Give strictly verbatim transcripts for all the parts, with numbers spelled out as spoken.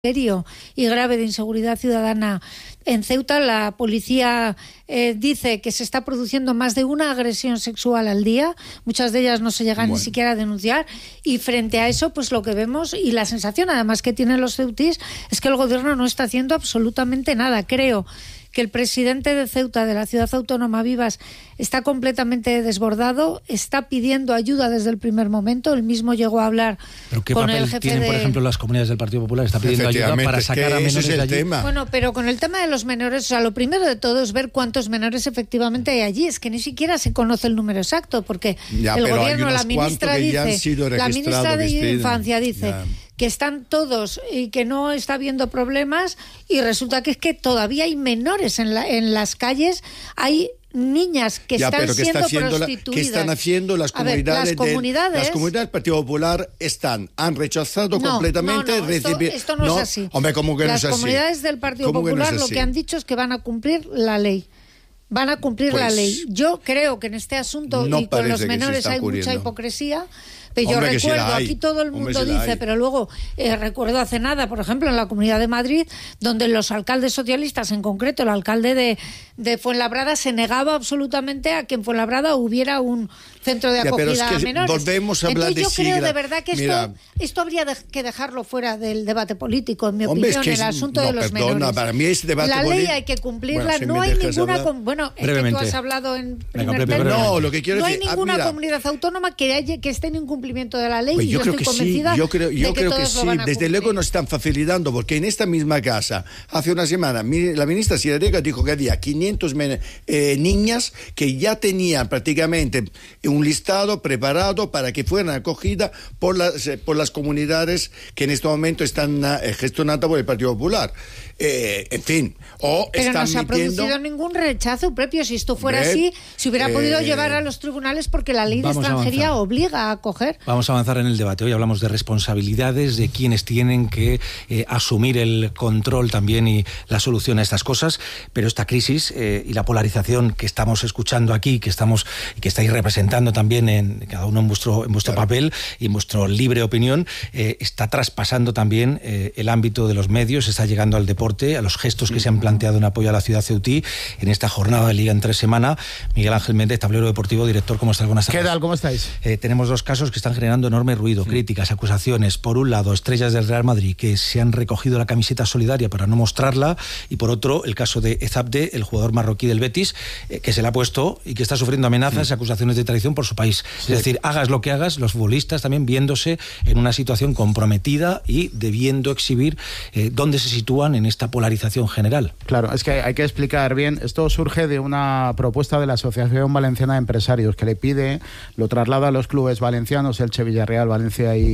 serio y grave de inseguridad ciudadana en Ceuta. La policía eh, dice que se está produciendo más de una agresión sexual al día, muchas de ellas no se llegan bueno. ni siquiera a denunciar, y frente a eso pues lo que vemos y la sensación además que tienen los ceutís es que el gobierno no está haciendo absolutamente nada. Creo que el presidente de Ceuta, de la ciudad autónoma Vivas, está completamente desbordado, está pidiendo ayuda desde el primer momento. Él mismo llegó a hablar ¿Pero qué con papel el jefe tienen, de... por ejemplo, las comunidades del Partido Popular? Está pidiendo ayuda para sacar a menores es el de allí. Tema. Bueno, pero con el tema de los menores, o sea, lo primero de todo es ver cuántos menores efectivamente hay allí. Es que ni siquiera se conoce el número exacto, porque ya, el gobierno, la ministra dice, la ministra de Infancia dice... Ya. que están todos y que no está habiendo problemas, y resulta que es que todavía hay menores en, la, en las calles, hay niñas que ya, están pero ¿qué siendo está haciendo prostituidas. La, ¿Qué están haciendo las comunidades? Ver, las, del, comunidades las comunidades del Partido Popular están, han rechazado no, completamente no, no, esto, recibir... esto no, no es así. Hombre, ¿cómo que las no es así? comunidades del Partido Popular que no lo que han dicho es que van a cumplir la ley. Van a cumplir pues, la ley. Yo creo que en este asunto no y con los menores hay ocurriendo. mucha hipocresía. Pero yo Hombre, recuerdo, si aquí todo el mundo Hombre, si dice, pero luego eh, recuerdo hace nada, por ejemplo, en la Comunidad de Madrid, donde los alcaldes socialistas, en concreto el alcalde de, de Fuenlabrada, se negaba absolutamente a que en Fuenlabrada hubiera un centro de acogida ya, pero es que a menores. Volvemos a hablar Entonces, de yo creo sigla. de verdad que Mira, esto, esto habría de, que dejarlo fuera del debate político, en mi hombre, opinión, es que es, el asunto no, de los perdona, menores. Para mí este debate la ley político... hay que cumplirla, bueno, si no hay ninguna... hablar... Com... Bueno, es que tú has hablado en Venga, primer Pepe, término. No, lo que quiero no decir... hay ninguna ah, mira, comunidad autónoma que, haya, que esté en incumplimiento de la ley, pues y yo, yo creo estoy que convencida sí, yo creo, yo de que creo que todos sí, lo van a desde cumplir. luego nos están facilitando, porque en esta misma casa, hace una semana, la ministra Sirarega dijo que había quinientas eh, niñas que ya tenían prácticamente un listado preparado para que fueran acogidas por las, por las comunidades que en este momento están eh, gestionadas por el Partido Popular. Eh, en fin, o pero están no se ha metiendo... producido ningún rechazo propio. Si esto fuera Ve, así, se hubiera eh, podido llevar a los tribunales, porque la ley de extranjería obliga a acoger. Vamos a avanzar en el debate. Hoy hablamos de responsabilidades, de quienes tienen que eh, asumir el control también y la solución a estas cosas, pero esta crisis eh, y la polarización que estamos escuchando aquí, que estamos que estáis representando también en cada uno en vuestro en vuestro claro. papel y en vuestra libre opinión, eh, está traspasando también eh, el ámbito de los medios, está llegando al deporte, a los gestos que se han planteado en apoyo a la ciudad ceutí en esta jornada de Liga en tres semanas. Miguel Ángel Méndez, tablero deportivo, director, ¿cómo estás? Buenas tardes. ¿Qué tal? ¿Cómo estáis? Eh, tenemos dos casos que están generando enorme ruido, sí. críticas, acusaciones. Por un lado, estrellas del Real Madrid que se han recogido la camiseta solidaria para no mostrarla, y por otro, el caso de Ezabde, el jugador marroquí del Betis, eh, que se le ha puesto y que está sufriendo amenazas sí. y acusaciones de traición por su país. Sí. Es decir, hagas lo que hagas, los futbolistas también viéndose en una situación comprometida y debiendo exhibir eh, dónde se sitúan en esta polarización general. Claro, es que hay que explicar bien. Esto surge de una propuesta de la Asociación Valenciana de Empresarios, que le pide, lo traslada a los clubes valencianos, Elche, Villarreal, Valencia y,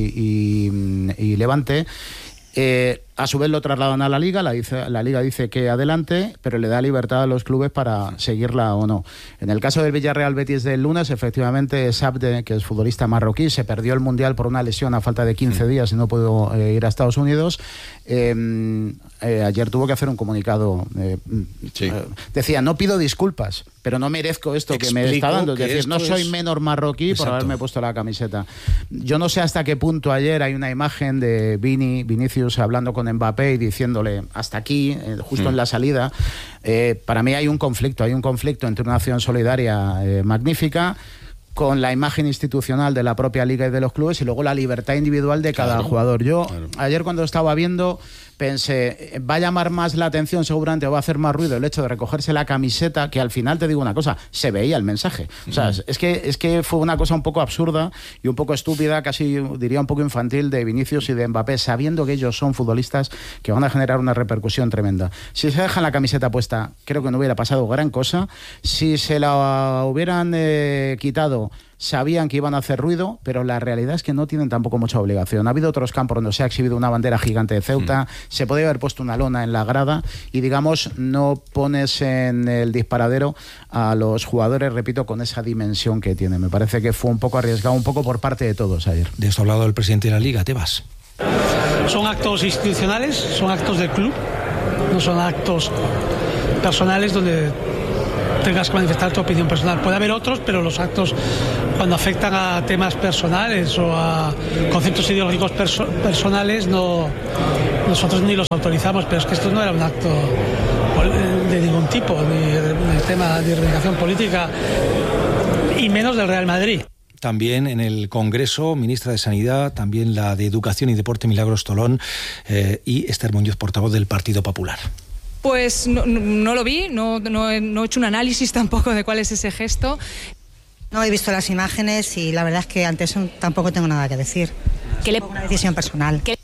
y, y Levante. Eh, a su vez lo trasladan a la Liga, la, dice, la Liga dice que adelante, pero le da libertad a los clubes para seguirla o no. En el caso del Villarreal Betis del lunes, efectivamente, Sabde, que es futbolista marroquí, se perdió el Mundial por una lesión a falta de quince días y no pudo eh, ir a Estados Unidos. Eh, eh, ayer tuvo que hacer un comunicado. Eh, sí. eh, decía, no pido disculpas, pero no merezco esto Explico que me está dando. Es decir, no soy es... menor marroquí Exacto. por haberme puesto la camiseta. Yo no sé hasta qué punto ayer hay una imagen de Vini, Vinicius hablando con Mbappé y diciéndole hasta aquí, eh, justo mm. en la salida. Eh, para mí hay un conflicto, hay un conflicto entre una acción solidaria eh, magnífica con la imagen institucional de la propia Liga y de los clubes, y luego la libertad individual de cada claro, jugador. Yo claro. ayer cuando estaba viendo pensé, va a llamar más la atención seguramente, o va a hacer más ruido el hecho de recogerse la camiseta, que al final te digo una cosa, se veía el mensaje. O sea, mm. es que es que fue una cosa un poco absurda y un poco estúpida, casi diría un poco infantil, de Vinicius y de Mbappé, sabiendo que ellos son futbolistas que van a generar una repercusión tremenda. Si se dejan la camiseta puesta, creo que no hubiera pasado gran cosa. Si se la hubieran eh, quitado, sabían que iban a hacer ruido, pero la realidad es que no tienen tampoco mucha obligación. Ha habido otros campos donde se ha exhibido una bandera gigante de Ceuta, mm. se podría haber puesto una lona en la grada y, digamos, no pones en el disparadero a los jugadores, repito, con esa dimensión que tiene. Me parece que fue un poco arriesgado, un poco por parte de todos ayer. De esto ha hablado el presidente de la Liga, Tebas. Son actos institucionales, son actos del club, no son actos personales donde tengas que manifestar tu opinión personal. Puede haber otros, pero los actos, cuando afectan a temas personales o a conceptos ideológicos perso- personales, no, nosotros ni los autorizamos, pero es que esto no era un acto de ningún tipo, ni de, de tema de reivindicación política, y menos del Real Madrid. También en el Congreso, ministra de Sanidad, también la de Educación y Deporte, Milagros Tolón, eh, y Esther Muñoz, portavoz del Partido Popular. Pues no, no lo vi, no, no, no he hecho un análisis tampoco de cuál es ese gesto. No he visto las imágenes y la verdad es que ante eso tampoco tengo nada que decir. ¿Qué le... Una decisión personal. ¿Qué...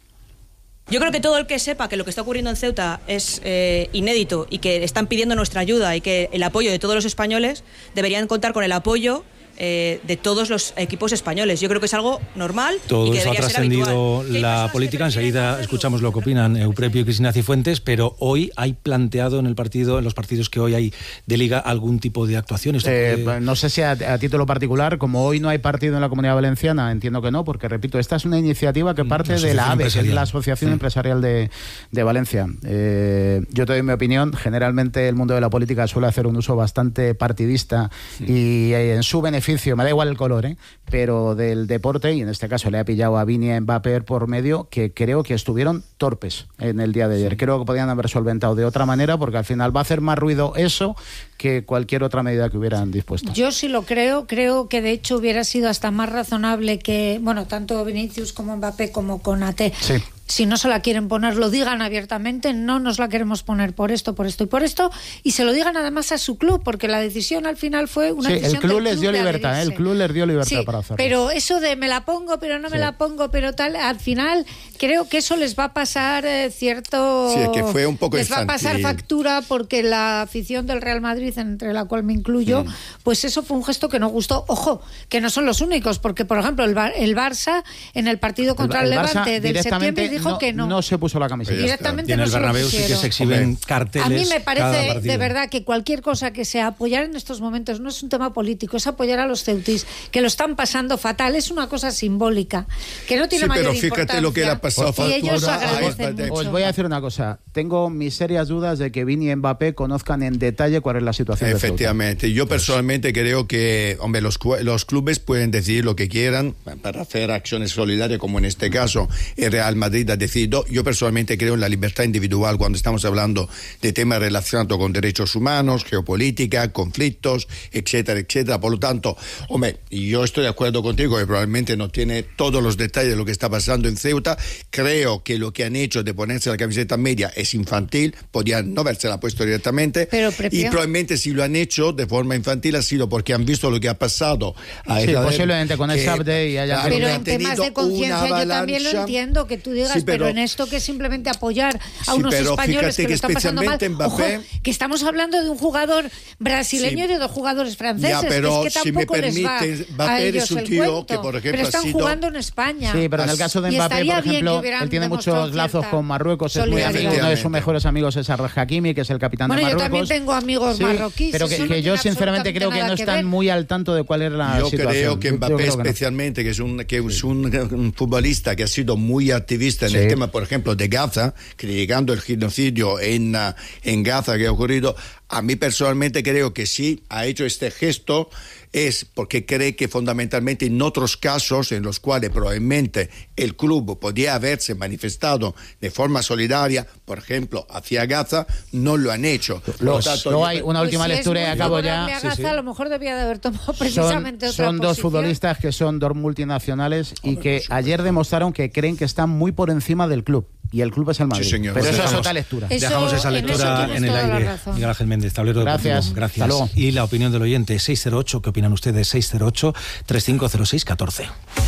Yo creo que todo el que sepa que lo que está ocurriendo en Ceuta es eh, inédito y que están pidiendo nuestra ayuda y que el apoyo de todos los españoles, deberían contar con el apoyo Eh, de todos los equipos españoles. Yo creo que es algo normal. Todo y que eso ha trascendido la política. Enseguida escuchamos lo que opinan Euprepio y Cristina Cifuentes, pero hoy hay planteado en el partido, en los partidos que hoy hay de Liga, algún tipo de actuación. Eh, puede... No sé si a, a título particular, como hoy no hay partido en la Comunidad Valenciana, entiendo que no, porque repito, esta es una iniciativa que parte de la A B E, que es la Asociación sí. Empresarial de, de Valencia. Eh, yo te doy mi opinión. Generalmente el mundo de la política suele hacer un uso bastante partidista sí. y eh, en su beneficio, me da igual el color, ¿eh? pero del deporte, y en este caso le ha pillado a Vini y a Mbappé por medio, que creo que estuvieron torpes en el día de ayer. Sí. Creo que podían haber solventado de otra manera, porque al final va a hacer más ruido eso que cualquier otra medida que hubieran dispuesto. Yo sí lo creo, creo que de hecho hubiera sido hasta más razonable que, bueno, tanto Vinicius como Mbappé como Konaté, sí. si no se la quieren poner, lo digan abiertamente, no nos la queremos poner por esto, por esto y por esto, y se lo digan además a su club, porque la decisión al final fue una sí, decisión el club del les club dio de libertad, adherirse. el club les dio libertad sí, para hacerlo. Pero eso de me la pongo, pero no me sí. la pongo, pero tal, al final creo que eso les va a pasar eh, cierto... Sí, es que fue un poco les infantil. va a pasar factura, porque la afición del Real Madrid, entre la cual me incluyo, mm. pues eso fue un gesto que no gustó. Ojo, que no son los únicos, porque por ejemplo el, Bar- el Barça en el partido contra el, el, el Levante del septiembre dijo no, que no. No se puso la camiseta. Directamente y en no el Bernabéu sí que se exhiben carteles. A mí me parece de verdad que cualquier cosa que sea apoyar en estos momentos no es un tema político, es apoyar a los ceutis que lo están pasando fatal, es una cosa simbólica que no tiene sí, mayor pero fíjate importancia. lo que le ha pasado y ellos agradecen mucho. Os voy a decir una cosa, tengo mis serias dudas de que Vini y Mbappé conozcan en detalle cuál es la situación de Ceuta. Efectivamente, yo personalmente creo que, hombre, los, los clubes pueden decidir lo que quieran para hacer acciones solidarias, como en este caso el Real Madrid ha decidido. Yo personalmente creo en la libertad individual cuando estamos hablando de temas relacionados con derechos humanos, geopolítica, conflictos, etcétera, etcétera. Por lo tanto, hombre, yo estoy de acuerdo contigo que probablemente no tiene todos los detalles de lo que está pasando en Ceuta. Creo que lo que han hecho de ponerse la camiseta media es infantil, podían no habérsela puesto directamente. Pero, y probablemente si lo han hecho de forma infantil ha sido porque han visto lo que ha pasado. A sí, posiblemente con ese update y haya... Pero en temas de conciencia yo también lo entiendo, que tú digas, sí, pero, pero en esto que simplemente apoyar a sí, unos españoles que, que lo están pasando mal. Mbappé, Ojo, que estamos hablando de un jugador brasileño sí, y de dos jugadores franceses, ya, pero que es que tampoco si me permite, les va Mbappé a ellos es un tío el cuento, que por ejemplo pero están sido... jugando en España. Sí, pero en el caso de Mbappé, por ejemplo, él tiene muchos lazos con Marruecos, es muy amigo, uno de sus mejores amigos es Arraj Hakimi, que es el capitán bueno, de Marruecos. Bueno, yo también tengo amigos sí, marroquíes. Pero que, que yo sinceramente creo que no están muy al tanto de cuál es la yo situación. Creo que Mbappé, yo creo que especialmente, no. que es, un, que es un, un futbolista que ha sido muy activista en sí. el tema, por ejemplo, de Gaza, criticando el genocidio en, uh, en Gaza que ha ocurrido. A mí personalmente creo que sí ha hecho este gesto es porque cree que fundamentalmente en otros casos en los cuales probablemente el club podía haberse manifestado de forma solidaria, por ejemplo, hacia Gaza, no lo han hecho. Los, tanto, no hay una última pues lectura si y acabo ya. A Gaza, sí, sí. A lo mejor debía de haber tomado precisamente son, otra Son dos posición. futbolistas que son dos multinacionales y Hombre, que ayer demostraron que creen que están muy por encima del club. Y el club es el Madrid. Sí, señor. Pero pues eso dejamos, es otra lectura. Eso, dejamos esa lectura en, en el aire. Miguel Ángel Méndez, tablero Gracias. deportivo. Gracias. Hasta luego. Y la opinión del oyente, seis cero ocho, ¿qué opinan ustedes? seis cero ocho, tres cinco cero seis, uno cuatro.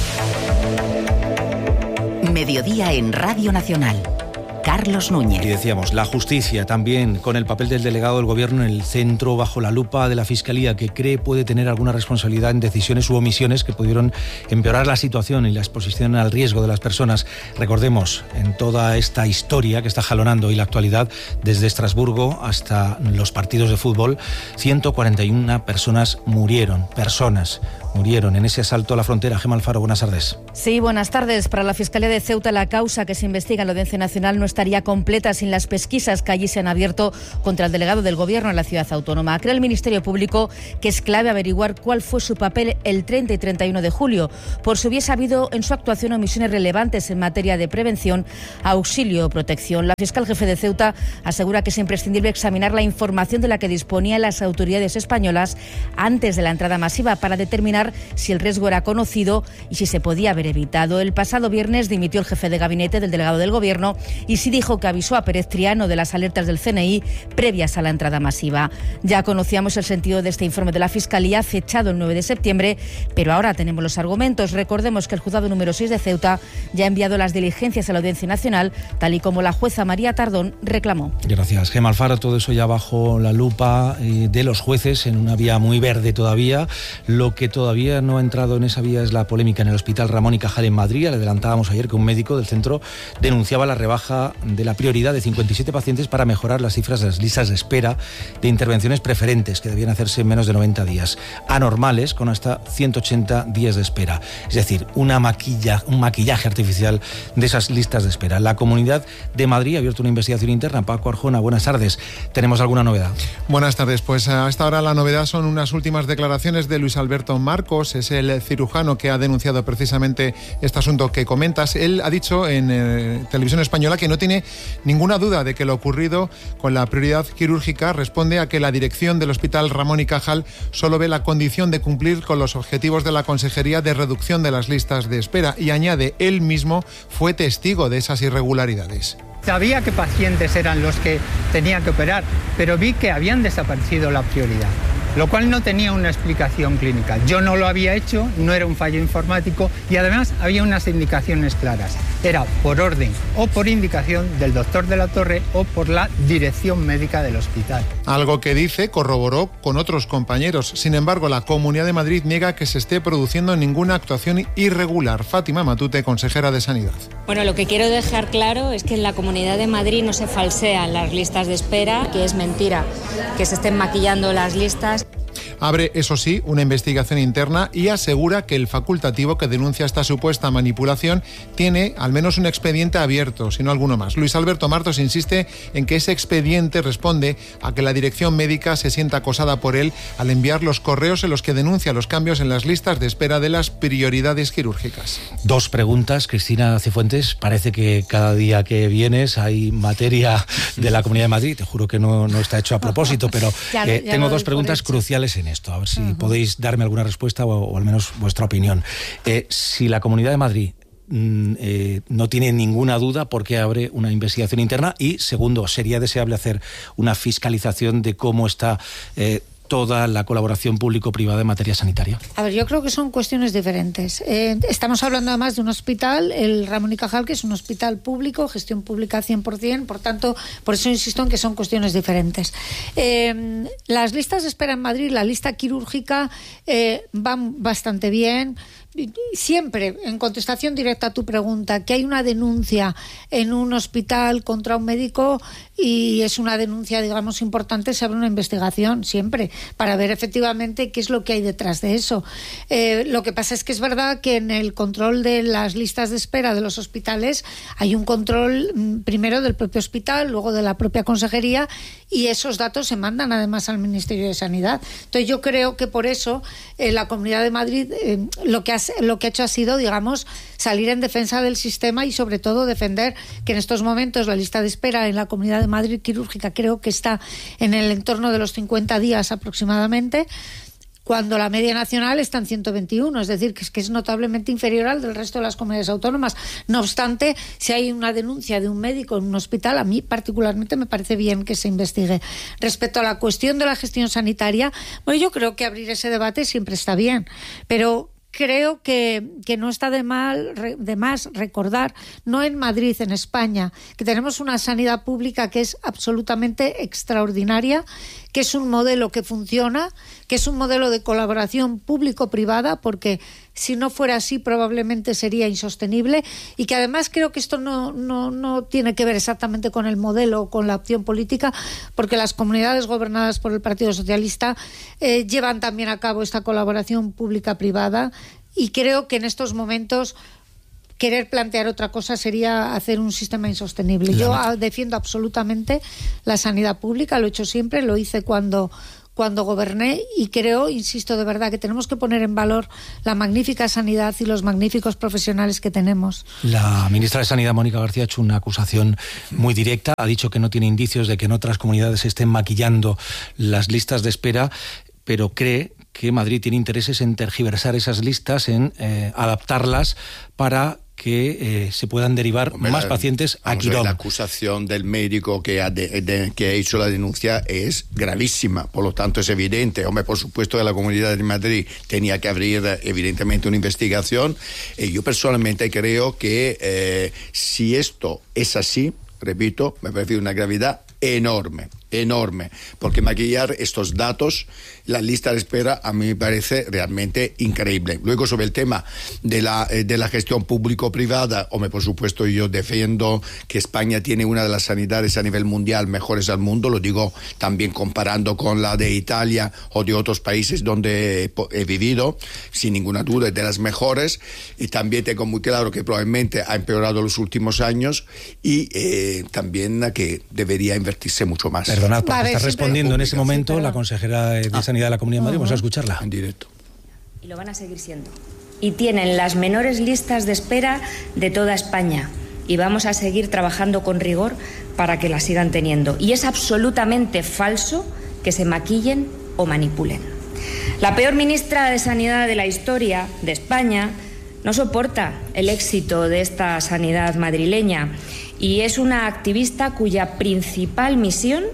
Mediodía en Radio Nacional. Carlos Núñez. Y decíamos, la justicia también, con el papel del delegado del gobierno en el centro, bajo la lupa de la Fiscalía, que cree puede tener alguna responsabilidad en decisiones u omisiones que pudieron empeorar la situación y la exposición al riesgo de las personas. Recordemos, en toda esta historia que está jalonando y la actualidad, desde Estrasburgo hasta los partidos de fútbol, ciento cuarenta y una personas murieron, personas murieron en ese asalto a la frontera. Gemma Alfaro, buenas tardes. Sí, buenas tardes. Para la Fiscalía de Ceuta, la causa que se investiga en la Audiencia Nacional no estaría completa sin las pesquisas que allí se han abierto contra el delegado del Gobierno en la ciudad autónoma. Cree el Ministerio Público que es clave averiguar cuál fue su papel el treinta y treinta y uno de julio, por si hubiese habido en su actuación omisiones relevantes en materia de prevención, auxilio o protección. La fiscal jefe de Ceuta asegura que es imprescindible examinar la información de la que disponían las autoridades españolas antes de la entrada masiva para determinar si el riesgo era conocido y si se podía haber evitado. El pasado viernes dimitió el jefe de gabinete del delegado del Gobierno y sí dijo que avisó a Pérez Triano de las alertas del C N I previas a la entrada masiva. Ya conocíamos el sentido de este informe de la Fiscalía, fechado el nueve de septiembre, pero ahora tenemos los argumentos. Recordemos que el juzgado número seis de Ceuta ya ha enviado las diligencias a la Audiencia Nacional, tal y como la jueza María Tardón reclamó. Gracias, Gemma Alfaro. Todo eso ya bajo la lupa eh, de los jueces, en una vía muy verde todavía. Lo que todavía no ha entrado en esa vía es la polémica en el Hospital Ramón y Cajal en Madrid. Le adelantábamos ayer que un médico del centro denunciaba la rebaja de la prioridad de cincuenta y siete pacientes para mejorar las cifras de las listas de espera de intervenciones preferentes, que debían hacerse en menos de noventa días, anormales con hasta ciento ochenta días de espera. Es decir, una maquilla, un maquillaje artificial de esas listas de espera. La Comunidad de Madrid ha abierto una investigación interna. Paco Arjona, buenas tardes. ¿Tenemos alguna novedad? Buenas tardes. Pues a esta hora la novedad son unas últimas declaraciones de Luis Alberto Marcos. Es el cirujano que ha denunciado precisamente este asunto que comentas. Él ha dicho en eh, Televisión Española que no tiene ninguna duda de que lo ocurrido con la prioridad quirúrgica responde a que la dirección del Hospital Ramón y Cajal solo ve la condición de cumplir con los objetivos de la Consejería de reducción de las listas de espera, y añade, él mismo fue testigo de esas irregularidades. Sabía qué pacientes eran los que tenían que operar, pero vi que habían desaparecido la prioridad, lo cual no tenía una explicación clínica. Yo no lo había hecho, no era un fallo informático y además había unas indicaciones claras. Era por orden o por indicación del doctor de la Torre o por la dirección médica del hospital. Algo que dice corroboró con otros compañeros. Sin embargo, la Comunidad de Madrid niega que se esté produciendo ninguna actuación irregular. Fátima Matute, consejera de Sanidad. Bueno, lo que quiero dejar claro es que en la Comunidad de Madrid no se falsean las listas de espera, que es mentira que se estén maquillando las listas. Abre, eso sí, una investigación interna y asegura que el facultativo que denuncia esta supuesta manipulación tiene al menos un expediente abierto, si no alguno más. Luis Alberto Marcos insiste en que ese expediente responde a que la dirección médica se sienta acosada por él al enviar los correos en los que denuncia los cambios en las listas de espera de las prioridades quirúrgicas. Dos preguntas, Cristina Cifuentes. Parece que cada día que vienes hay materia de la Comunidad de Madrid. Te juro que no, no está hecho a propósito, pero ya, eh, ya tengo dos preguntas cruciales en esto, a ver si uh-huh. podéis darme alguna respuesta o, o al menos vuestra opinión. Eh, si la Comunidad de Madrid mm, eh, no tiene ninguna duda, ¿por qué abre una investigación interna? Y segundo, ¿sería deseable hacer una fiscalización de cómo está eh, toda la colaboración público-privada en materia sanitaria? A ver, yo creo que son cuestiones diferentes. Eh, estamos hablando además de un hospital, el Ramón y Cajal, que es un hospital público, gestión pública cien por ciento, por tanto, por eso insisto en que son cuestiones diferentes. Eh, las listas de espera en Madrid, la lista quirúrgica, eh, van bastante bien. Siempre, en contestación directa a tu pregunta, que hay una denuncia en un hospital contra un médico y es una denuncia, digamos, importante, se abre una investigación siempre para ver efectivamente qué es lo que hay detrás de eso. Eh, lo que pasa es que es verdad que en el control de las listas de espera de los hospitales hay un control primero del propio hospital, luego de la propia consejería, y esos datos se mandan además al Ministerio de Sanidad. Entonces yo creo que por eso eh, la Comunidad de Madrid eh, lo que ha lo que ha hecho ha sido, digamos, salir en defensa del sistema y sobre todo defender que en estos momentos la lista de espera en la Comunidad de Madrid quirúrgica creo que está en el entorno de los cincuenta días aproximadamente, cuando la media nacional está en ciento veintiuno, es decir, que es, que es notablemente inferior al del resto de las comunidades autónomas. No obstante, si hay una denuncia de un médico en un hospital, a mí particularmente me parece bien que se investigue. Respecto a la cuestión de la gestión sanitaria, bueno, yo creo que abrir ese debate siempre está bien, pero creo que, que no está de, mal, de más recordar, no en Madrid, en España, que tenemos una sanidad pública que es absolutamente extraordinaria, que es un modelo que funciona, que es un modelo de colaboración público-privada, porque si no fuera así probablemente sería insostenible, y que además creo que esto no, no, no tiene que ver exactamente con el modelo o con la opción política, porque las comunidades gobernadas por el Partido Socialista eh, llevan también a cabo esta colaboración pública-privada, y creo que en estos momentos querer plantear otra cosa sería hacer un sistema insostenible. Yo a, defiendo absolutamente la sanidad pública, lo he hecho siempre, lo hice cuando, cuando goberné, y creo, insisto, de verdad que tenemos que poner en valor la magnífica sanidad y los magníficos profesionales que tenemos. La ministra de Sanidad, Mónica García, ha hecho una acusación muy directa. Ha dicho que no tiene indicios de que en otras comunidades se estén maquillando las listas de espera, pero cree que Madrid tiene intereses en tergiversar esas listas, en eh, adaptarlas para que eh, se puedan derivar Hombre, más pacientes a Quirón. La acusación del médico que ha, de, de, que ha hecho la denuncia es gravísima, por lo tanto es evidente. Hombre, por supuesto que la Comunidad de Madrid tenía que abrir evidentemente una investigación, y yo personalmente creo que eh, si esto es así, repito, me parece una gravedad enorme, enorme, porque maquillar estos datos, la lista de espera, a mí me parece realmente increíble. Luego, sobre el tema de la, eh, de la gestión público-privada, hombre, por supuesto yo defiendo que España tiene una de las sanidades a nivel mundial mejores al mundo, lo digo también comparando con la de Italia o de otros países donde he, he vivido, sin ninguna duda, es de las mejores, y también tengo muy claro que probablemente ha empeorado los últimos años, y eh, también que debería invertirse mucho más. Perdonad, porque está respondiendo en ese momento sí, la consejera de ah. Sanidad de la Comunidad de Madrid. Uh-huh. Vamos a escucharla. En directo. Y lo van a seguir siendo. Y tienen las menores listas de espera de toda España. Y vamos a seguir trabajando con rigor para que las sigan teniendo. Y es absolutamente falso que se maquillen o manipulen. La peor ministra de Sanidad de la historia de España no soporta el éxito de esta sanidad madrileña, y es una activista cuya principal misión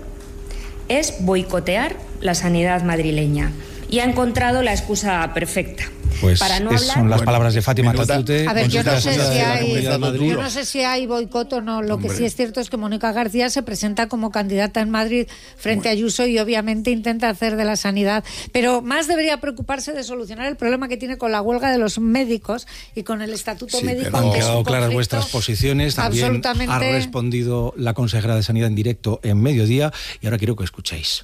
es boicotear la sanidad madrileña, y ha encontrado la excusa perfecta. Pues para no es, hablar... son las palabras de Fátima Matute. A ver, yo no, sé si hay, yo no sé si hay boicot o no. Lo Hombre. que sí es cierto es que Mónica García se presenta como candidata en Madrid frente bueno. a Ayuso, y obviamente intenta hacer de la sanidad. Pero más debería preocuparse de solucionar el problema que tiene con la huelga de los médicos y con el estatuto sí, médico. Han quedado claras vuestras posiciones. También absolutamente... ha respondido la consejera de Sanidad en directo en Mediodía, y ahora quiero que escuchéis.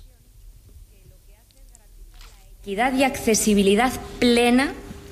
Equidad y accesibilidad plena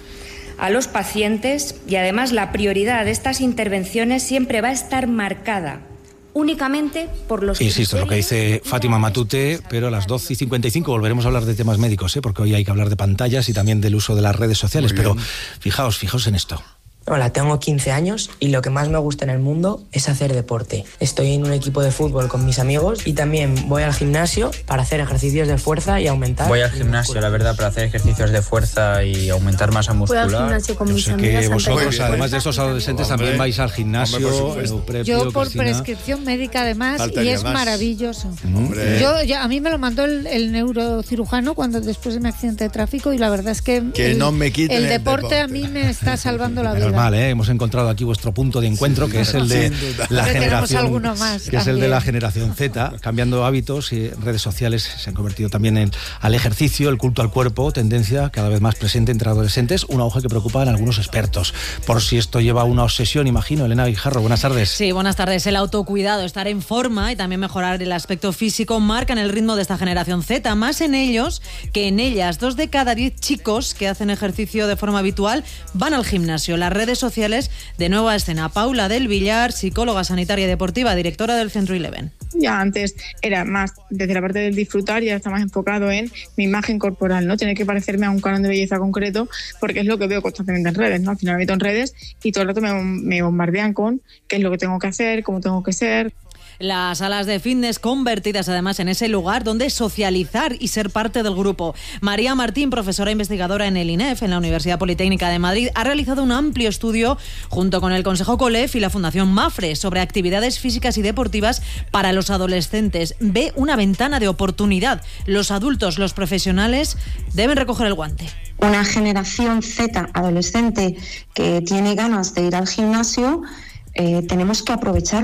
a los pacientes, y además la prioridad de estas intervenciones siempre va a estar marcada únicamente por los Insisto, lo que dice Fátima Matute, pero a las doce y cincuenta y cinco volveremos a hablar de temas médicos, ¿eh? Porque hoy hay que hablar de pantallas y también del uso de las redes sociales, pero fijaos, fijaos en esto. Hola, tengo quince años y lo que más me gusta en el mundo es hacer deporte. Estoy en un equipo de fútbol con mis amigos y también voy al gimnasio para hacer ejercicios de fuerza y aumentar. Voy al gimnasio, la verdad, para hacer ejercicios de fuerza y aumentar masa muscular. Voy al gimnasio con Yo mis sé amigas. que vosotros, además de estos adolescentes, hombre, también vais al gimnasio. Hombre, Yo por Cristina. prescripción médica, además, Faltaría y es más. maravilloso. Hombre. Yo, yo A mí me lo mandó el, el neurocirujano cuando después de mi accidente de tráfico, y la verdad es que, que el, no me el, el deporte, deporte a mí me está salvando la vida. Normal, ¿eh? Hemos encontrado aquí vuestro punto de encuentro, que es el de la generación, que es el de la generación Z, cambiando hábitos, y redes sociales se han convertido también en al ejercicio, el culto al cuerpo, tendencia cada vez más presente entre adolescentes, una hoja que preocupa a algunos expertos. Por si esto lleva a una obsesión, imagino. Elena Guijarro, buenas tardes. Sí, buenas tardes. El autocuidado, estar en forma y también mejorar el aspecto físico marcan el ritmo de esta generación Z, más en ellos que en ellas. Dos de cada diez chicos que hacen ejercicio de forma habitual van al gimnasio. Las redes sociales de Nueva Escena. Paula del Villar, psicóloga sanitaria y deportiva, directora del Centro Eleven. Ya antes era más desde la parte del disfrutar, ya está más enfocado en mi imagen corporal, ¿no? Tener que parecerme a un canon de belleza concreto, porque es lo que veo constantemente en redes, ¿no? Al final me meto en redes y todo el rato me, me bombardean con qué es lo que tengo que hacer, cómo tengo que ser. Las salas de fitness convertidas además en ese lugar donde socializar y ser parte del grupo. María Martín, profesora investigadora en el I N E F, en la Universidad Politécnica de Madrid, ha realizado un amplio estudio junto con el Consejo COLEF y la Fundación MAFRE sobre actividades físicas y deportivas para los adolescentes. Ve una ventana de oportunidad. Los adultos, los profesionales, deben recoger el guante. Una generación Z adolescente que tiene ganas de ir al gimnasio, eh, tenemos que aprovecharlo.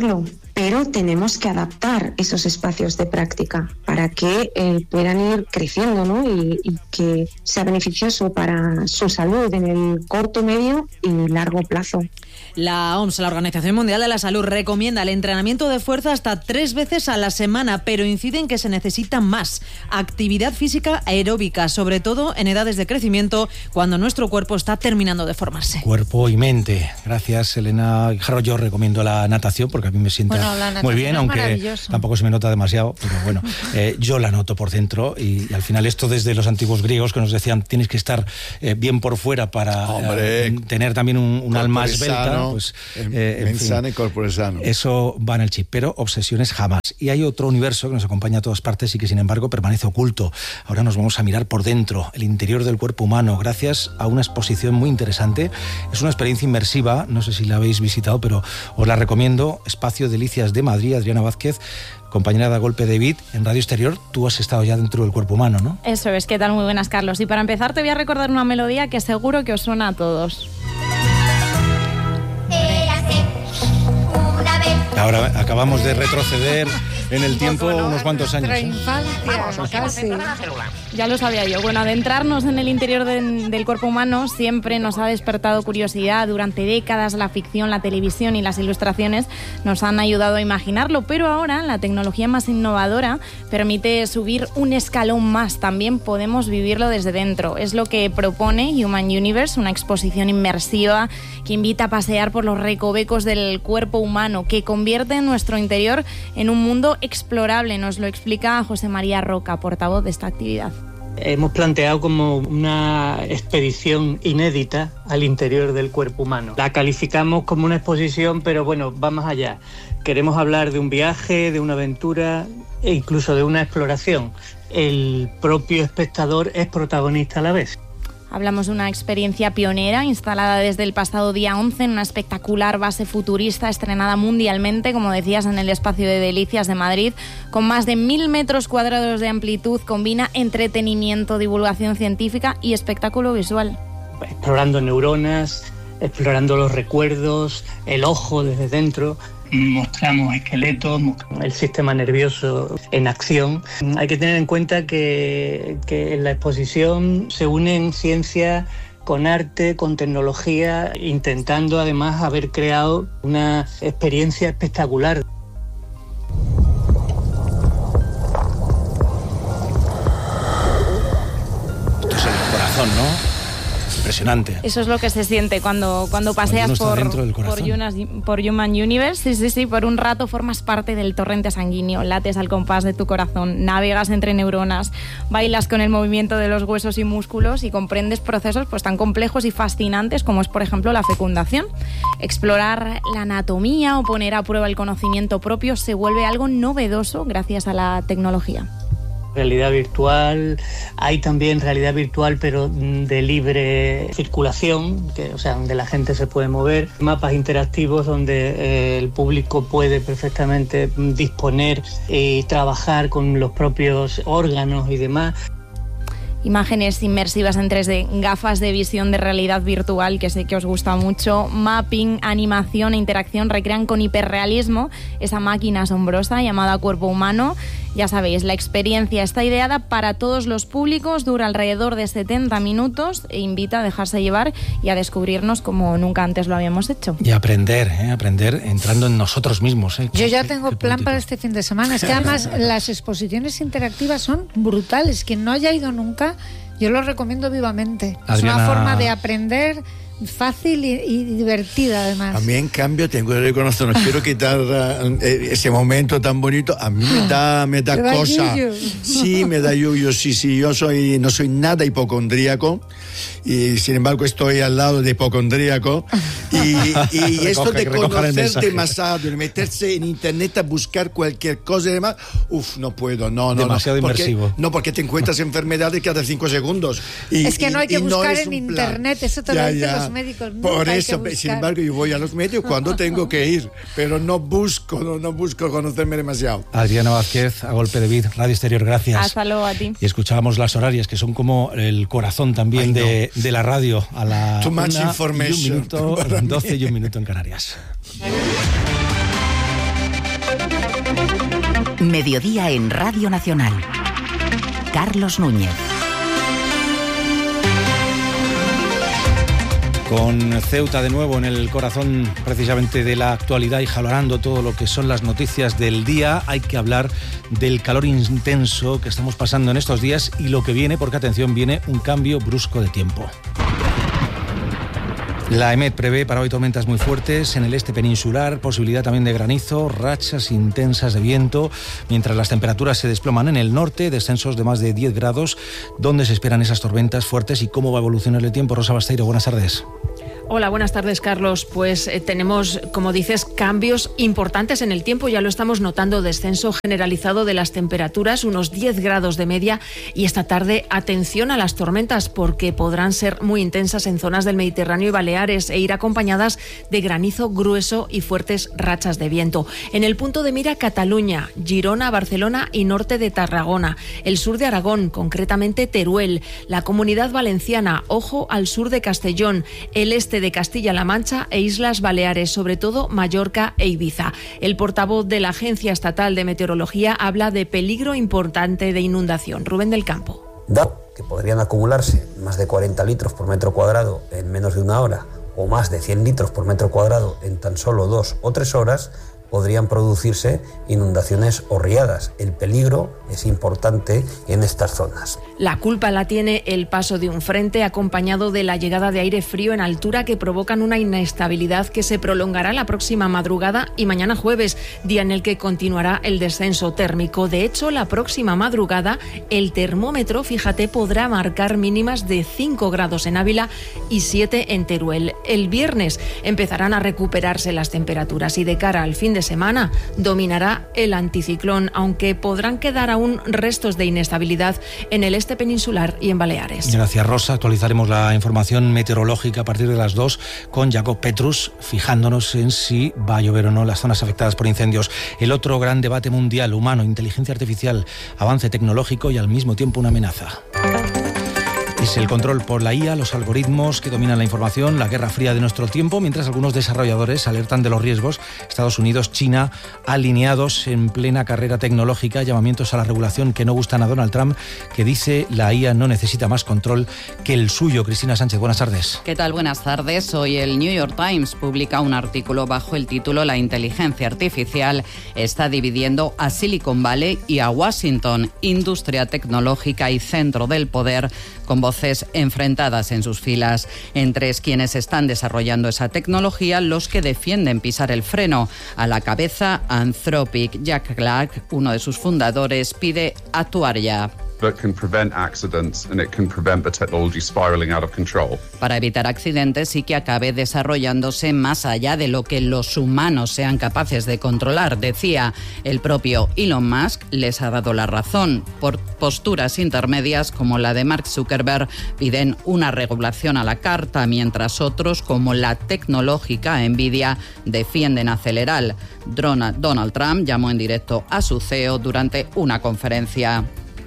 pero tenemos que adaptar esos espacios de práctica para que eh, puedan ir creciendo, ¿no? y, y que sea beneficioso para su salud en el corto, medio y largo plazo. La O M S, la Organización Mundial de la Salud, recomienda el entrenamiento de fuerza hasta tres veces a la semana, pero incide en que se necesita más actividad física aeróbica, sobre todo en edades de crecimiento, cuando nuestro cuerpo está terminando de formarse. Cuerpo y mente. Gracias, Elena Guijarro. Yo recomiendo la natación porque a mí me sienta bueno, muy bien, aunque tampoco se me nota demasiado, pero bueno, eh, yo la noto por dentro y, y al final esto desde los antiguos griegos que nos decían tienes que estar eh, bien por fuera para eh, tener también un, un alma esbelta. Pues, eh, en fin, y corpore sano. Eso va en el chip, pero obsesiones jamás. Y hay otro universo que nos acompaña a todas partes y que sin embargo permanece oculto. Ahora nos vamos a mirar por dentro, el interior del cuerpo humano, gracias a una exposición muy interesante. Es una experiencia inmersiva, no sé si la habéis visitado, pero os la recomiendo. Espacio Delicias de Madrid, Adriana Vázquez, compañera de A Golpe de Beat en Radio Exterior. Tú has estado ya dentro del cuerpo humano, ¿no? Eso es, ¿qué tal? Muy buenas, Carlos. Y para empezar te voy a recordar una melodía que seguro que os suena a todos. Ahora acabamos de retroceder en el tiempo unos cuantos años. ¿eh? Infancia, casi. Ya lo sabía yo. Bueno, adentrarnos en el interior de, del cuerpo humano siempre nos ha despertado curiosidad. Durante décadas la ficción, la televisión y las ilustraciones nos han ayudado a imaginarlo, pero ahora la tecnología más innovadora permite subir un escalón más. También podemos vivirlo desde dentro. Es lo que propone Human Universe, una exposición inmersiva que invita a pasear por los recovecos del cuerpo humano, que convierte nuestro interior en un mundo explorable. Nos lo explica José María Roca, portavoz de esta actividad. Hemos planteado como una expedición inédita al interior del cuerpo humano. La calificamos como una exposición, pero bueno, va más allá. Queremos hablar de un viaje, de una aventura e incluso de una exploración. El propio espectador es protagonista a la vez. Hablamos de una experiencia pionera instalada desde el pasado día once en una espectacular base futurista estrenada mundialmente, como decías, en el Espacio de Delicias de Madrid. Con más de mil metros cuadrados de amplitud, combina entretenimiento, divulgación científica y espectáculo visual. Explorando neuronas, explorando los recuerdos, el ojo desde dentro. Mostramos esqueletos, el sistema nervioso en acción. Hay que tener en cuenta que, que en la exposición se unen ciencia con arte, con tecnología, intentando además haber creado una experiencia espectacular. Esto es el corazón, ¿no? Impresionante. Eso es lo que se siente cuando, cuando paseas por, por, Yunas, por Human Universe. Sí, sí, sí, por un rato formas parte del torrente sanguíneo, lates al compás de tu corazón, navegas entre neuronas, bailas con el movimiento de los huesos y músculos y comprendes procesos pues tan complejos y fascinantes como es, por ejemplo, la fecundación. Explorar la anatomía o poner a prueba el conocimiento propio se vuelve algo novedoso gracias a la tecnología. Realidad virtual, hay también realidad virtual pero de libre circulación, que, o sea, donde la gente se puede mover, mapas interactivos donde eh, el público puede perfectamente disponer y trabajar con los propios órganos y demás. Imágenes inmersivas en tres D, gafas de visión de realidad virtual, que sé que os gusta mucho, mapping, animación e interacción recrean con hiperrealismo esa máquina asombrosa llamada cuerpo humano. Ya sabéis, la experiencia está ideada para todos los públicos, dura alrededor de setenta minutos e invita a dejarse llevar y a descubrirnos como nunca antes lo habíamos hecho. Y aprender, ¿eh? aprender entrando en nosotros mismos. ¿eh? Yo ya tengo plan para este fin de semana. Es que además las exposiciones interactivas son brutales. Quien no haya ido nunca, yo lo recomiendo vivamente. Adriana... Es una forma de aprender fácil y, y divertida además. A mí en cambio tengo que reconocer, no quiero quitar uh, ese momento tan bonito, a mí me da, me da cosa. Yuyu. Sí, me da yuyu, sí, sí, yo soy, no soy nada hipocondríaco y sin embargo estoy al lado de hipocondríaco y, y esto de conocer demasiado, de meterse en internet a buscar cualquier cosa y demás, uff, no puedo, no, no, demasiado no, porque, inmersivo. No, porque te encuentras enfermedades cada cinco segundos. Y, es que no hay que y, buscar no en internet, plan. Eso te lo dicen los médicos. Por eso, sin embargo, yo voy a los medios cuando tengo que ir, pero no busco, no, no busco conocerme demasiado. Adriana Vázquez, A Golpe de Beat, Radio Exterior, gracias. Hasta luego a ti. Y escuchábamos las horarias, que son como el corazón también Ay, de, no. de la radio, a la Too much una information y un minuto, doce y un minuto en Canarias. Mediodía en Radio Nacional. Carlos Núñez. Con Ceuta de nuevo en el corazón precisamente de la actualidad y jalonando todo lo que son las noticias del día, hay que hablar del calor intenso que estamos pasando en estos días y lo que viene, porque atención, viene un cambio brusco de tiempo. La EMET prevé para hoy tormentas muy fuertes en el este peninsular, posibilidad también de granizo, rachas intensas de viento, mientras las temperaturas se desploman en el norte, descensos de más de diez grados. ¿Dónde se esperan esas tormentas fuertes y cómo va a evolucionar el tiempo? Rosa Basteiro, buenas tardes. Hola, buenas tardes, Carlos. Pues eh, tenemos, como dices, cambios importantes en el tiempo. Ya lo estamos notando, descenso generalizado de las temperaturas, unos diez grados de media. Y esta tarde, atención a las tormentas, porque podrán ser muy intensas en zonas del Mediterráneo y Baleares e ir acompañadas de granizo grueso y fuertes rachas de viento. En el punto de mira, Cataluña, Girona, Barcelona y norte de Tarragona. El sur de Aragón, concretamente Teruel. La Comunidad Valenciana, ojo al sur de Castellón. El este de Castilla-La Mancha e Islas Baleares, sobre todo Mallorca e Ibiza. El portavoz de la Agencia Estatal de Meteorología habla de peligro importante de inundación. Rubén del Campo. Dado que podrían acumularse más de cuarenta litros por metro cuadrado en menos de una hora o más de cien litros por metro cuadrado en tan solo dos o tres horas, podrían producirse inundaciones o riadas. El peligro es importante en estas zonas. La culpa la tiene el paso de un frente acompañado de la llegada de aire frío en altura que provocan una inestabilidad que se prolongará la próxima madrugada y mañana jueves, día en el que continuará el descenso térmico. De hecho, la próxima madrugada el termómetro, fíjate, podrá marcar mínimas de cinco grados en Ávila y siete en Teruel. El viernes empezarán a recuperarse las temperaturas y de cara al fin de semana dominará el anticiclón, aunque podrán quedar aún restos de inestabilidad en el este peninsular y en Baleares. Gracias, Rosa. Actualizaremos la información meteorológica a partir de las dos con Jacob Petrus, fijándonos en si va a llover o no en las zonas afectadas por incendios. El otro gran debate mundial, humano, inteligencia artificial, avance tecnológico y al mismo tiempo una amenaza. Es el control por la I A, los algoritmos que dominan la información, la guerra fría de nuestro tiempo, mientras algunos desarrolladores alertan de los riesgos. Estados Unidos, China, alineados en plena carrera tecnológica, llamamientos a la regulación que no gustan a Donald Trump, que dice la I A no necesita más control que el suyo. Cristina Sánchez, buenas tardes. ¿Qué tal? Buenas tardes. Hoy el New York Times publica un artículo bajo el título La inteligencia artificial está dividiendo a Silicon Valley y a Washington, industria tecnológica y centro del poder, con voces enfrentadas en sus filas. Entre quienes están desarrollando esa tecnología, los que defienden pisar el freno. A la cabeza, Anthropic. Jack Clark, uno de sus fundadores, pide actuar ya. Para evitar accidentes y que acabe desarrollándose más allá de lo que los humanos sean capaces de controlar, decía. El propio Elon Musk les ha dado la razón. Por posturas intermedias como la de Mark Zuckerberg piden una regulación a la carta, mientras otros, como la tecnológica Nvidia, defienden acelerar. Donald Trump llamó en directo a su C E O durante una conferencia.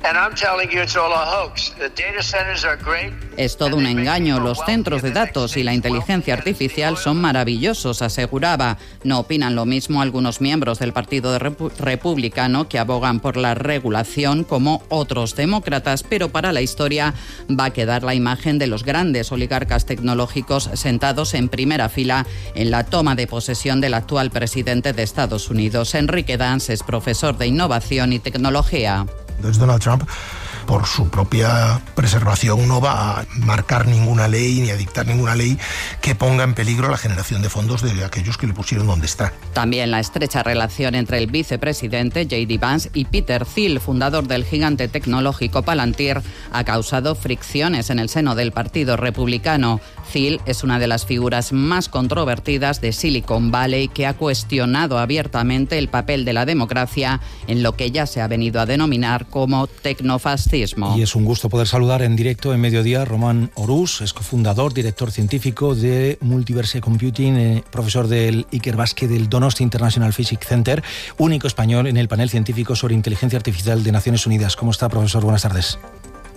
Es todo un engaño. Los centros de datos y la inteligencia artificial son maravillosos, aseguraba. No opinan lo mismo algunos miembros del Partido Republicano, que abogan por la regulación, como otros demócratas, pero para la historia va a quedar la imagen de los grandes oligarcas tecnológicos sentados en primera fila en la toma de posesión del actual presidente de Estados Unidos. Enrique Dans es profesor de innovación y tecnología. Entonces Donald Trump, por su propia preservación, no va a marcar ninguna ley ni a dictar ninguna ley que ponga en peligro la generación de fondos de aquellos que le pusieron donde está. También la estrecha relación entre el vicepresidente J D Vance y Peter Thiel, fundador del gigante tecnológico Palantir, ha causado fricciones en el seno del Partido Republicano. Thiel es una de las figuras más controvertidas de Silicon Valley, que ha cuestionado abiertamente el papel de la democracia en lo que ya se ha venido a denominar como tecnofascismo. Y es un gusto poder saludar en directo en Mediodía Román Orús, es cofundador, director científico de Multiverse Computing, eh, profesor del Ikerbasque del Donostia International Physics Center, único español en el panel científico sobre inteligencia artificial de Naciones Unidas. ¿Cómo está, profesor? Buenas tardes.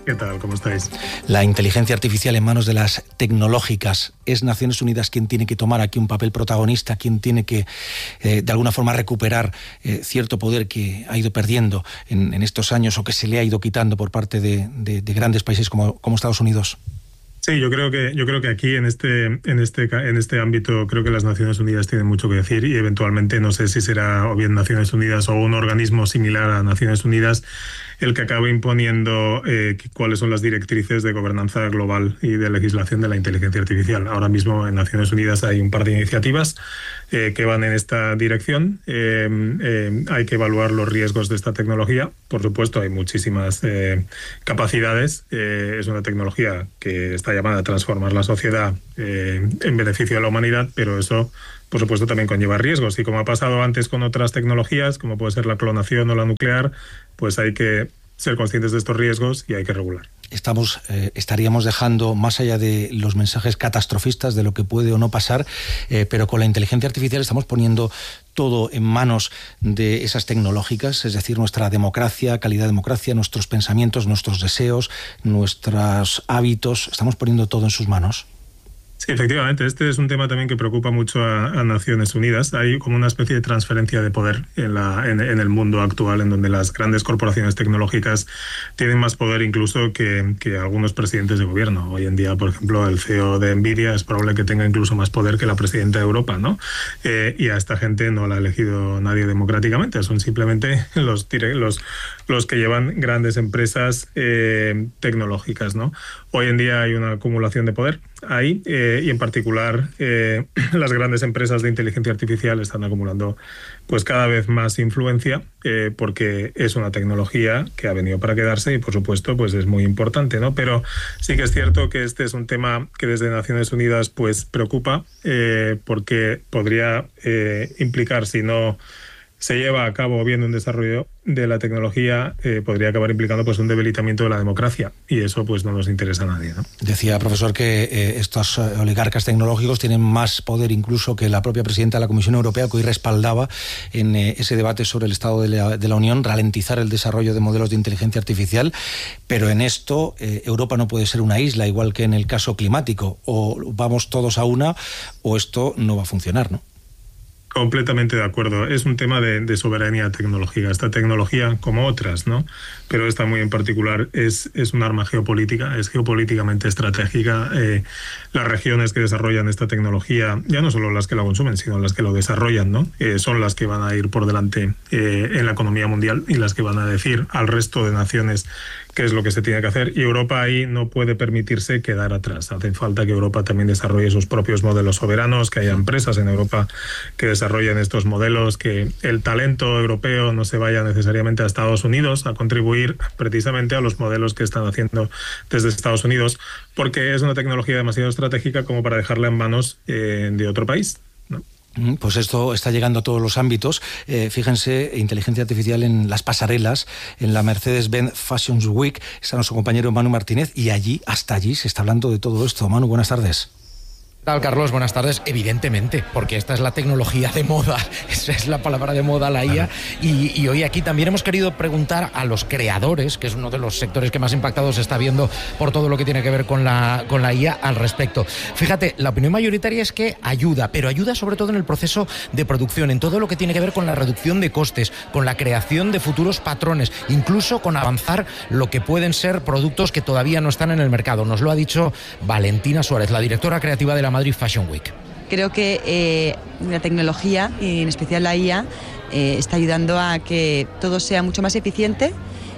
¿Qué tal? ¿Cómo estáis? La inteligencia artificial en manos de las tecnológicas, ¿es Naciones Unidas quien tiene que tomar aquí un papel protagonista, quien tiene que, eh, de alguna forma, recuperar eh, cierto poder que ha ido perdiendo en, en estos años o que se le ha ido quitando por parte de, de, de grandes países como, como Estados Unidos? Sí, yo creo que yo creo que aquí en este en este en este ámbito creo que las Naciones Unidas tienen mucho que decir y eventualmente no sé si será o bien Naciones Unidas o un organismo similar a Naciones Unidas el que acabe imponiendo eh, cuáles son las directrices de gobernanza global y de legislación de la inteligencia artificial. Ahora mismo en Naciones Unidas hay un par de iniciativas eh, que van en esta dirección. Eh, eh, hay que evaluar los riesgos de esta tecnología. Por supuesto, hay muchísimas eh, capacidades. Eh, es una tecnología que está llamada a transformar la sociedad eh, en beneficio de la humanidad, pero eso, por supuesto, también conlleva riesgos. Y como ha pasado antes con otras tecnologías, como puede ser la clonación o la nuclear, pues hay que ser conscientes de estos riesgos y hay que regular. Estamos, eh, estaríamos dejando, más allá de los mensajes catastrofistas de lo que puede o no pasar, eh, pero con la inteligencia artificial estamos poniendo todo en manos de esas tecnológicas, es decir, nuestra democracia, calidad de democracia, nuestros pensamientos, nuestros deseos, nuestros hábitos, estamos poniendo todo en sus manos. Sí, efectivamente. Este es un tema también que preocupa mucho a, a Naciones Unidas. Hay como una especie de transferencia de poder en, la, en, en el mundo actual, en donde las grandes corporaciones tecnológicas tienen más poder incluso que, que algunos presidentes de gobierno. Hoy en día, por ejemplo, el C E O de Nvidia es probable que tenga incluso más poder que la presidenta de Europa, ¿no? Eh, y a esta gente no la ha elegido nadie democráticamente. Son simplemente los, los, los que llevan grandes empresas eh, tecnológicas, ¿no? Hoy en día hay una acumulación de poder ahí eh, y en particular eh, las grandes empresas de inteligencia artificial están acumulando pues cada vez más influencia eh, porque es una tecnología que ha venido para quedarse y por supuesto pues es muy importante, ¿no? Pero sí que es cierto que este es un tema que desde Naciones Unidas pues preocupa eh, porque podría eh, implicar, si no se lleva a cabo bien un desarrollo de la tecnología, eh, podría acabar implicando pues un debilitamiento de la democracia y eso pues no nos interesa a nadie, ¿no? Decía, profesor, que eh, estos oligarcas tecnológicos tienen más poder incluso que la propia presidenta de la Comisión Europea, que hoy respaldaba en eh, ese debate sobre el estado de la, de la Unión ralentizar el desarrollo de modelos de inteligencia artificial, pero en esto eh, Europa no puede ser una isla, igual que en el caso climático, o vamos todos a una o esto no va a funcionar, ¿no? Completamente de acuerdo. Es un tema de, de soberanía tecnológica. Esta tecnología, como otras, ¿no? Pero esta muy en particular es, es un arma geopolítica, es geopolíticamente estratégica. Eh, las regiones que desarrollan esta tecnología, ya no solo las que la consumen, sino las que lo desarrollan, ¿no? Eh, son las que van a ir por delante eh, en la economía mundial y las que van a decir al resto de naciones qué es lo que se tiene que hacer, y Europa ahí no puede permitirse quedar atrás. Hace falta que Europa también desarrolle sus propios modelos soberanos, que haya empresas en Europa que desarrollen estos modelos, que el talento europeo no se vaya necesariamente a Estados Unidos a contribuir precisamente a los modelos que están haciendo desde Estados Unidos, porque es una tecnología demasiado estratégica como para dejarla en manos eh, de otro país, ¿no? Pues esto está llegando a todos los ámbitos. Eh, fíjense, inteligencia artificial en las pasarelas, en la Mercedes-Benz Fashion Week. Está nuestro compañero Manu Martínez y allí, hasta allí, se está hablando de todo esto. Manu, buenas tardes. ¿Qué tal, Carlos? Buenas tardes. Evidentemente, porque esta es la tecnología de moda, esa es la palabra de moda, la I A, y, y hoy aquí también hemos querido preguntar a los creadores, que es uno de los sectores que más impactados se está viendo por todo lo que tiene que ver con la, con la I A al respecto. Fíjate, la opinión mayoritaria es que ayuda, pero ayuda sobre todo en el proceso de producción, en todo lo que tiene que ver con la reducción de costes, con la creación de futuros patrones, incluso con avanzar lo que pueden ser productos que todavía no están en el mercado. Nos lo ha dicho Valentina Suárez, la directora creativa de la Madrid Fashion Week. Creo que eh, la tecnología, y en especial la I A, eh, está ayudando a que todo sea mucho más eficiente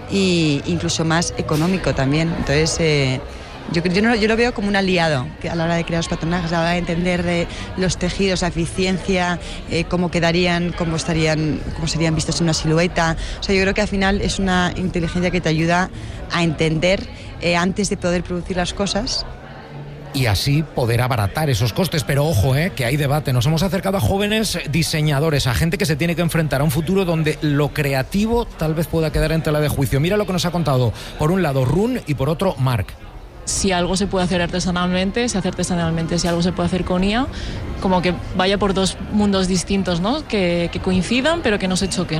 e incluso más económico también. Entonces, eh, yo, yo, no, yo lo veo como un aliado que a la hora de crear los patronajes, a la hora de entender eh, los tejidos, la eficiencia, eh, cómo quedarían, cómo estarían, cómo serían vistos en una silueta. O sea, yo creo que al final es una inteligencia que te ayuda a entender eh, antes de poder producir las cosas. Y así poder abaratar esos costes. Pero ojo, eh, que hay debate. Nos hemos acercado a jóvenes diseñadores, a gente que se tiene que enfrentar a un futuro donde lo creativo tal vez pueda quedar en tela de juicio. Mira lo que nos ha contado, por un lado Run y por otro Marc. Si algo se puede hacer artesanalmente, se hace artesanalmente. Si algo se puede hacer con I A, como que vaya por dos mundos distintos, ¿no? Que, que coincidan, pero que no se choquen.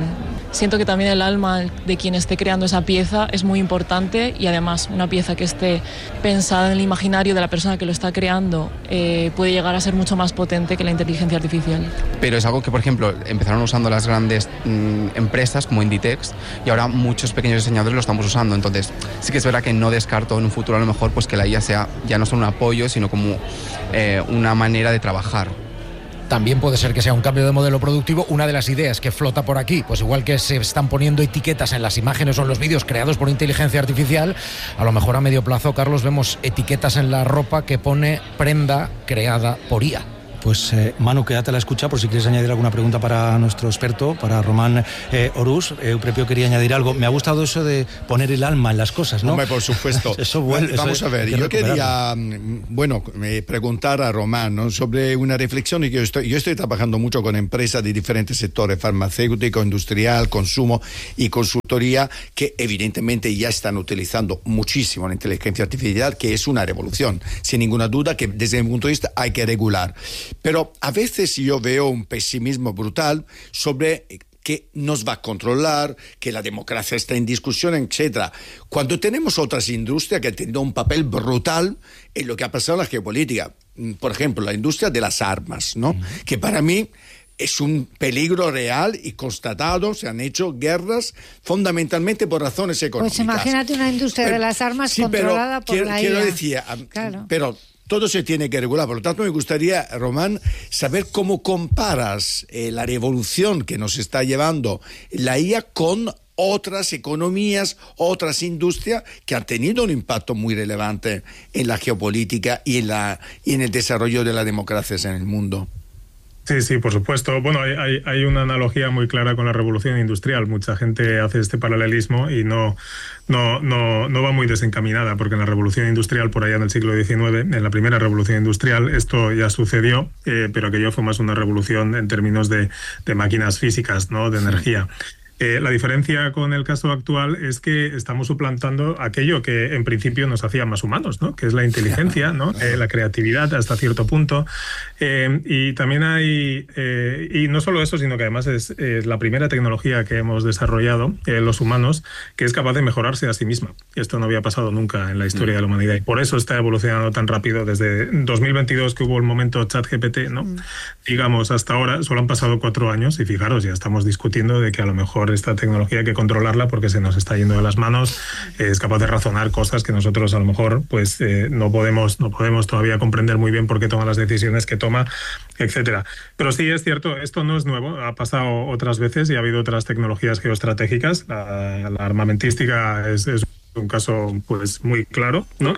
siento que también el alma de quien esté creando esa pieza es muy importante, y además una pieza que esté pensada en el imaginario de la persona que lo está creando eh, puede llegar a ser mucho más potente que la inteligencia artificial. Pero es algo que, por ejemplo, empezaron usando las grandes mmm, empresas como Inditex, y ahora muchos pequeños diseñadores lo estamos usando. Entonces sí que es verdad que no descarto en un futuro a lo mejor pues que la I A sea ya no solo un apoyo, sino como eh, una manera de trabajar. También puede ser que sea un cambio de modelo productivo. Una de las ideas que flota por aquí, pues igual que se están poniendo etiquetas en las imágenes o en los vídeos creados por inteligencia artificial, a lo mejor a medio plazo, Carlos, vemos etiquetas en la ropa que pone prenda creada por I A. Pues eh, Manu, quédate a la escucha por si quieres añadir alguna pregunta para nuestro experto, para Román eh, Orús. Eh, Eupropio quería añadir algo. Me ha gustado eso de poner el alma en las cosas, ¿no? Hombre, por supuesto. eso, bueno, Vamos eso a ver, yo quería, bueno, preguntar a Román, ¿no?, sobre una reflexión que yo estoy, yo estoy trabajando mucho con empresas de diferentes sectores, farmacéutico, industrial, consumo y consultoría, que evidentemente ya están utilizando muchísimo la inteligencia artificial, que es una revolución, sin ninguna duda, que desde mi punto de vista hay que regular. Pero a veces yo veo un pesimismo brutal sobre que nos va a controlar, que la democracia está en discusión, etcétera. Cuando tenemos otras industrias que han tenido un papel brutal en lo que ha pasado en la geopolítica. Por ejemplo, la industria de las armas, ¿no? Uh-huh. Que para mí es un peligro real y constatado. Se han hecho guerras fundamentalmente por razones económicas. Pues imagínate una industria pero, de las armas sí, controlada por quiero, la quiero I A. Decir, claro. Pero todo se tiene que regular. Por lo tanto, me gustaría, Román, saber cómo comparas eh, la revolución que nos está llevando la I A con otras economías, otras industrias que han tenido un impacto muy relevante en la geopolítica y en, la, y en el desarrollo de las democracias en el mundo. Sí, sí, por supuesto. Bueno, hay, hay una analogía muy clara con la revolución industrial. Mucha gente hace este paralelismo y no, no, no, no va muy desencaminada, porque en la revolución industrial, por allá en el siglo diecinueve, en la primera revolución industrial, esto ya sucedió, eh, pero aquello fue más una revolución en términos de, de máquinas físicas, ¿no?, de energía. Eh, la diferencia con el caso actual es que estamos suplantando aquello que en principio nos hacía más humanos, ¿no?, que es la inteligencia, ¿no?, eh, la creatividad hasta cierto punto. Eh, y también hay, eh, y no solo eso, sino que además es, es la primera tecnología que hemos desarrollado, eh, los humanos, que es capaz de mejorarse a sí misma. Esto no había pasado nunca en la historia mm. de la humanidad, y por eso está evolucionando tan rápido desde dos mil veintidós, que hubo el momento ChatGPT, ¿no? Mm. Digamos, hasta ahora solo han pasado cuatro años y fijaros, ya estamos discutiendo de que a lo mejor esta tecnología hay que controlarla porque se nos está yendo de las manos, eh, es capaz de razonar cosas que nosotros a lo mejor pues eh, no podemos no podemos todavía comprender muy bien por qué toma las decisiones que toma, etcétera. Pero sí es cierto, esto no es nuevo, ha pasado otras veces y ha habido otras tecnologías geoestratégicas. La, la armamentística es, es un caso pues muy claro, ¿no?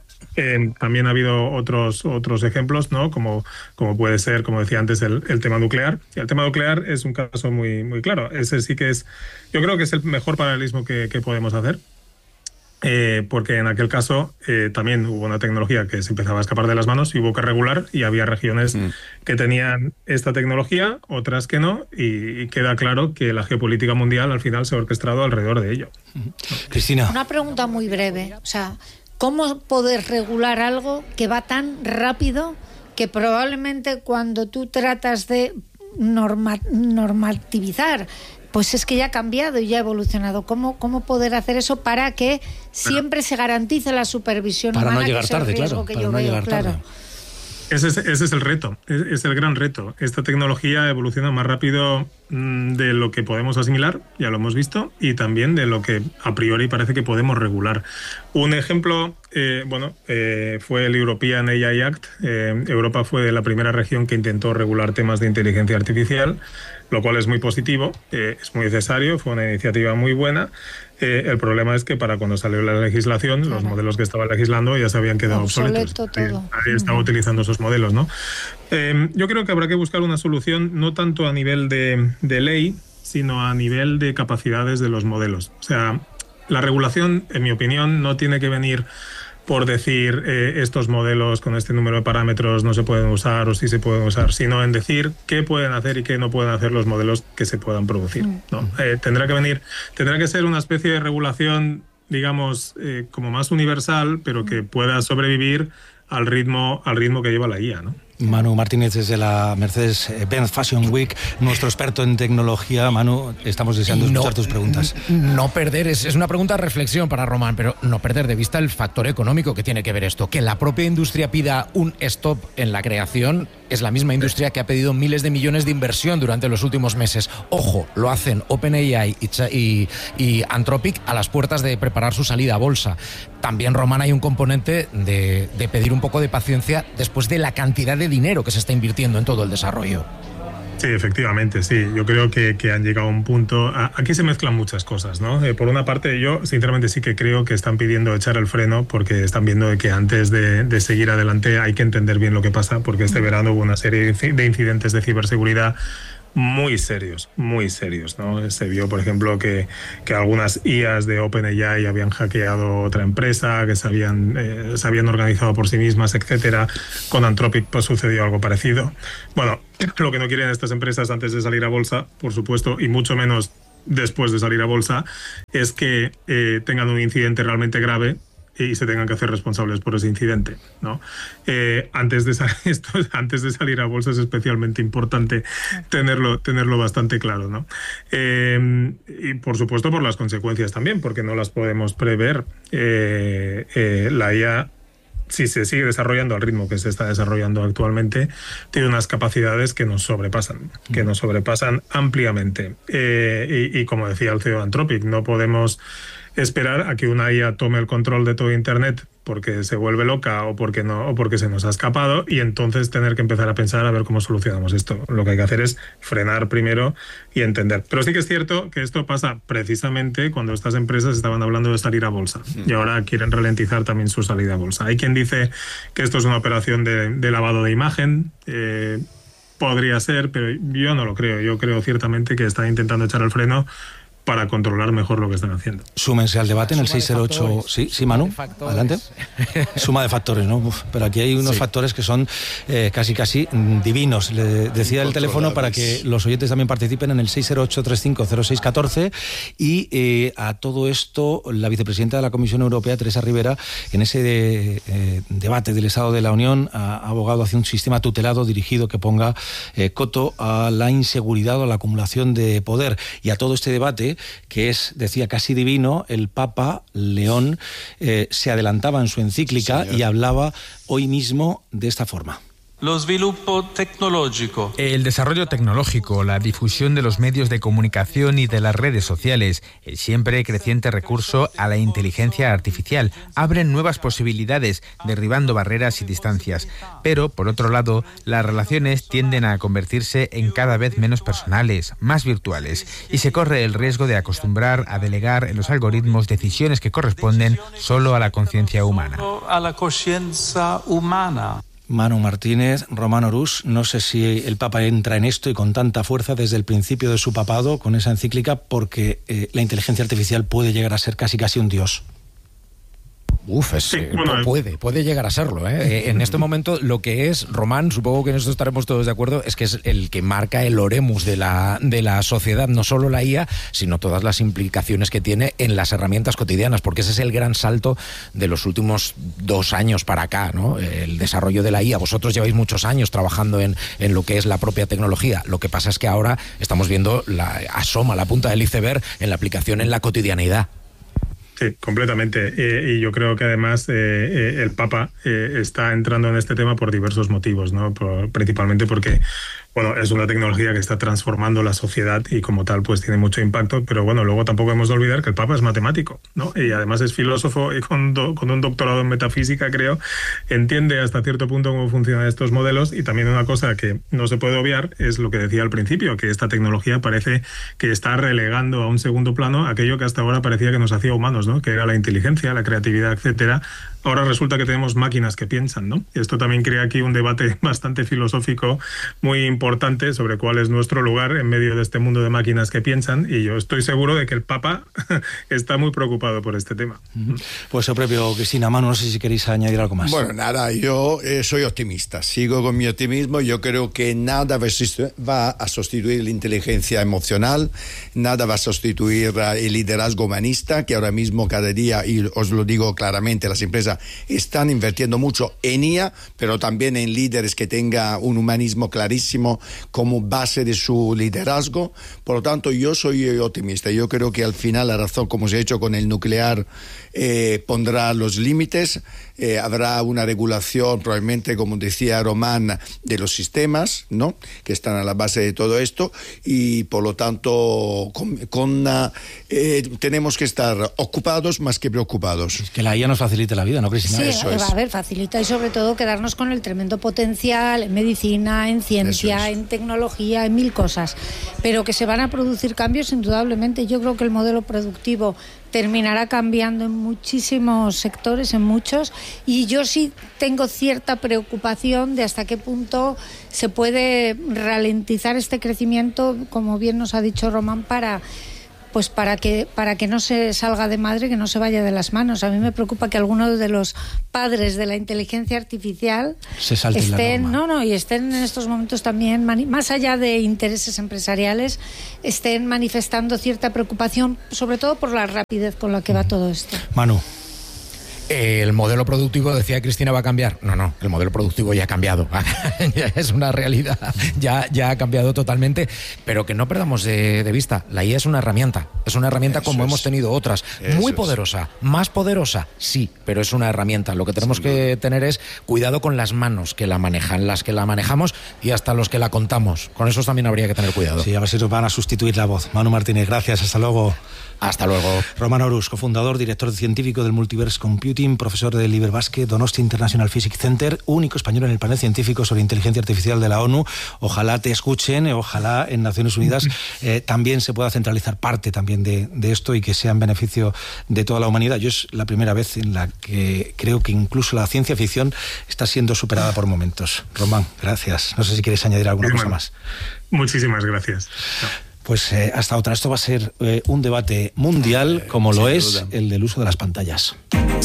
Eh, también ha habido otros otros ejemplos, ¿no?, como, como puede ser, como decía antes, el, el tema nuclear. Y el tema nuclear es un caso muy, muy claro. Ese sí que es, yo creo que es el mejor paralelismo que, que podemos hacer. Eh, porque en aquel caso eh, también hubo una tecnología que se empezaba a escapar de las manos y hubo que regular, y había regiones mm. que tenían esta tecnología, otras que no, y, y queda claro que la geopolítica mundial al final se ha orquestado alrededor de ello. Cristina. Una pregunta muy breve, o sea, ¿cómo poder regular algo que va tan rápido que probablemente cuando tú tratas de norma, normativizar, pues es que ya ha cambiado y ya ha evolucionado? ¿Cómo, cómo poder hacer eso para que siempre se garantice la supervisión para humana? no llegar tarde, claro. Que para yo no veo, llegar claro. tarde. Ese es, ese es el reto, es, es el gran reto. Esta tecnología evoluciona más rápido mmm, de lo que podemos asimilar, ya lo hemos visto, y también de lo que a priori parece que podemos regular. Un ejemplo, eh, bueno, eh, fue el European A I Act. Eh, Europa fue la primera región que intentó regular temas de inteligencia artificial, lo cual es muy positivo, eh, es muy necesario, fue una iniciativa muy buena. Eh, el problema es que para cuando salió la legislación, claro, los modelos que estaban legislando ya se habían quedado obsoletos. Nadie, nadie estaba uh-huh. utilizando esos modelos, ¿no? Eh, yo creo que habrá que buscar una solución no tanto a nivel de, de ley, sino a nivel de capacidades de los modelos. O sea, la regulación, en mi opinión, no tiene que venir por decir eh, estos modelos con este número de parámetros no se pueden usar o sí se pueden usar, sino en decir qué pueden hacer y qué no pueden hacer los modelos que se puedan producir, ¿no? Eh, tendrá que venir, tendrá que ser una especie de regulación, digamos, eh, como más universal, pero que pueda sobrevivir al ritmo, al ritmo que lleva la I A, ¿no? Manu Martínez desde la Mercedes-Benz Fashion Week, nuestro experto en tecnología. Manu, estamos deseando escuchar no, tus preguntas. No perder, es, es una pregunta de reflexión para Román, pero no perder de vista el factor económico que tiene que ver esto. Que la propia industria pida un stop en la creación es la misma industria que ha pedido miles de millones de inversión durante los últimos meses. Ojo, lo hacen OpenAI y, y, y Anthropic a las puertas de preparar su salida a bolsa. También, Román, hay un componente de, de pedir un poco de paciencia después de la cantidad de dinero que se está invirtiendo en todo el desarrollo. Sí, efectivamente, sí. Yo creo que, que han llegado a un punto... Aquí se mezclan muchas cosas, ¿no? Eh, por una parte, yo sinceramente sí que creo que están pidiendo echar el freno porque están viendo que antes de, de seguir adelante hay que entender bien lo que pasa, porque este verano hubo una serie de incidentes de ciberseguridad muy serios, muy serios, ¿no? Se vio, por ejemplo, que, que algunas I As de OpenAI habían hackeado otra empresa, que se habían, eh, se habían organizado por sí mismas, etcétera. Con Anthropic pues sucedió algo parecido. Bueno, lo que no quieren estas empresas antes de salir a bolsa, por supuesto, y mucho menos después de salir a bolsa, es que eh, tengan un incidente realmente grave y se tengan que hacer responsables por ese incidente, ¿no? Eh, antes de esto, antes de salir a bolsa es especialmente importante tenerlo, tenerlo bastante claro, ¿no? Eh, y por supuesto por las consecuencias también, porque no las podemos prever. Eh, eh, la I A, si se sigue desarrollando al ritmo que se está desarrollando actualmente, tiene unas capacidades que nos sobrepasan, que nos sobrepasan ampliamente. Eh, y, y como decía el C E O de Anthropic, no podemos esperar a que una I A tome el control de todo Internet porque se vuelve loca o porque no o porque se nos ha escapado y entonces tener que empezar a pensar a ver cómo solucionamos esto. Lo que hay que hacer es frenar primero y entender. Pero sí que es cierto que esto pasa precisamente cuando estas empresas estaban hablando de salir a bolsa y ahora quieren ralentizar también su salida a bolsa. Hay quien dice que esto es una operación de, de lavado de imagen. Eh, podría ser, pero yo no lo creo. Yo creo ciertamente que están intentando echar el freno para controlar mejor lo que están haciendo. Súmense al debate en el seis cero ocho... Sí, sí, Manu, adelante. Suma de factores, ¿no? Uf, pero aquí hay unos sí. factores que son eh, casi, casi divinos. Le decía el teléfono para que los oyentes también participen en el seis cero ocho, treinta y cinco, cero seis catorce y eh, a todo esto la vicepresidenta de la Comisión Europea, Teresa Rivera, en ese de, eh, debate del Estado de la Unión ha abogado hacia un sistema tutelado dirigido que ponga eh, coto a la inseguridad o a la acumulación de poder y a todo este debate que es, decía, casi divino. El Papa León eh, se adelantaba en su encíclica sí, y hablaba hoy mismo de esta forma. El desarrollo tecnológico, la difusión de los medios de comunicación y de las redes sociales, el siempre creciente recurso a la inteligencia artificial abren nuevas posibilidades, derribando barreras y distancias. Pero, por otro lado, las relaciones tienden a convertirse en cada vez menos personales, más virtuales, y se corre el riesgo de acostumbrar a delegar en los algoritmos decisiones que corresponden solo a la conciencia humana. A la conciencia humana. Manu Martínez, Román Orús, no sé si el Papa entra en esto y con tanta fuerza desde el principio de su papado con esa encíclica porque eh, la inteligencia artificial puede llegar a ser casi casi un dios. Uf, es, sí, bueno, puede, puede llegar a serlo, ¿eh? En este momento lo que es, Román, supongo que en esto estaremos todos de acuerdo, es que es el que marca el oremus de la, de la sociedad, no solo la I A, sino todas las implicaciones que tiene en las herramientas cotidianas, porque ese es el gran salto de los últimos dos años para acá, ¿no? El desarrollo de la I A. Vosotros lleváis muchos años trabajando en, en lo que es la propia tecnología. Lo que pasa es que ahora estamos viendo, la asoma la punta del iceberg en la aplicación en la cotidianidad. Sí, completamente. Eh, y yo creo que además eh, eh, el Papa eh, está entrando en este tema por diversos motivos, ¿no? Por, principalmente porque, bueno, es una tecnología que está transformando la sociedad y como tal pues tiene mucho impacto, pero bueno, luego tampoco hemos de olvidar que el Papa es matemático, ¿no? Y además es filósofo y con, do, con un doctorado en metafísica, creo, entiende hasta cierto punto cómo funcionan estos modelos y también una cosa que no se puede obviar es lo que decía al principio, que esta tecnología parece que está relegando a un segundo plano aquello que hasta ahora parecía que nos hacía humanos, ¿no? Que era la inteligencia, la creatividad, etcétera. Ahora resulta que tenemos máquinas que piensan, ¿no? Y esto también crea aquí un debate bastante filosófico muy importante importante sobre cuál es nuestro lugar en medio de este mundo de máquinas que piensan, y yo estoy seguro de que el Papa está muy preocupado por este tema. Pues el propio Cristina. Manu, no sé si queréis añadir algo más. Bueno, nada, yo eh, soy optimista, sigo con mi optimismo. Yo creo que nada va a sustituir la inteligencia emocional, nada va a sustituir el liderazgo humanista, que ahora mismo cada día, y os lo digo claramente, las empresas están invirtiendo mucho en I A, pero también en líderes que tengan un humanismo clarísimo como base de su liderazgo. Por lo tanto, yo soy optimista. Yo creo que al final la razón, como se ha hecho con el nuclear, eh, pondrá los límites. Eh, habrá una regulación, probablemente, como decía Román, de los sistemas, ¿no?, que están a la base de todo esto, y por lo tanto con, con, eh, tenemos que estar ocupados más que preocupados. Es que la I A nos facilita la vida, ¿no, Cristina? Sí, Eso va es. a ver, facilita, y sobre todo quedarnos con el tremendo potencial en medicina, en ciencia, en tecnología, en mil cosas, pero que se van a producir cambios indudablemente. Yo creo que el modelo productivo terminará cambiando en muchísimos sectores, en muchos, y yo sí tengo cierta preocupación de hasta qué punto se puede ralentizar este crecimiento, como bien nos ha dicho Román, para pues para que para que no se salga de madre, que no se vaya de las manos. A mí me preocupa que algunos de los padres de la inteligencia artificial se salten estén, la norma. no, no, y estén en estos momentos también, mani- más allá de intereses empresariales, estén manifestando cierta preocupación, sobre todo por la rapidez con la que va todo esto. Manu. El modelo productivo, decía Cristina, va a cambiar. No, no, el modelo productivo ya ha cambiado. Ya es una realidad, ya, ya ha cambiado totalmente. Pero que no perdamos de, de vista, la I A es una herramienta. Es una herramienta Eso como es. hemos tenido otras. Eso Muy poderosa, es. más poderosa, sí, pero es una herramienta. Lo que tenemos que tener es cuidado con las manos que la manejan, las que la manejamos y hasta los que la contamos. Con esos también habría que tener cuidado. Sí, a ver si nos van a sustituir la voz. Manu Martínez, gracias, hasta luego. Hasta luego. Román Orus, cofundador, director científico del Multiverse Computing, profesor del Liberbasque, Donosti International Physics Center, único español en el panel científico sobre inteligencia artificial de la ONU. Ojalá te escuchen, ojalá en Naciones Unidas eh, también se pueda centralizar parte también de, de esto y que sea en beneficio de toda la humanidad. Yo es la primera vez en la que creo que incluso la ciencia ficción está siendo superada por momentos. Román, gracias. No sé si quieres añadir alguna cosa más. Muchísimas gracias. No. Pues eh, hasta otra. Esto va a ser eh, un debate mundial, como lo es el del uso de las pantallas.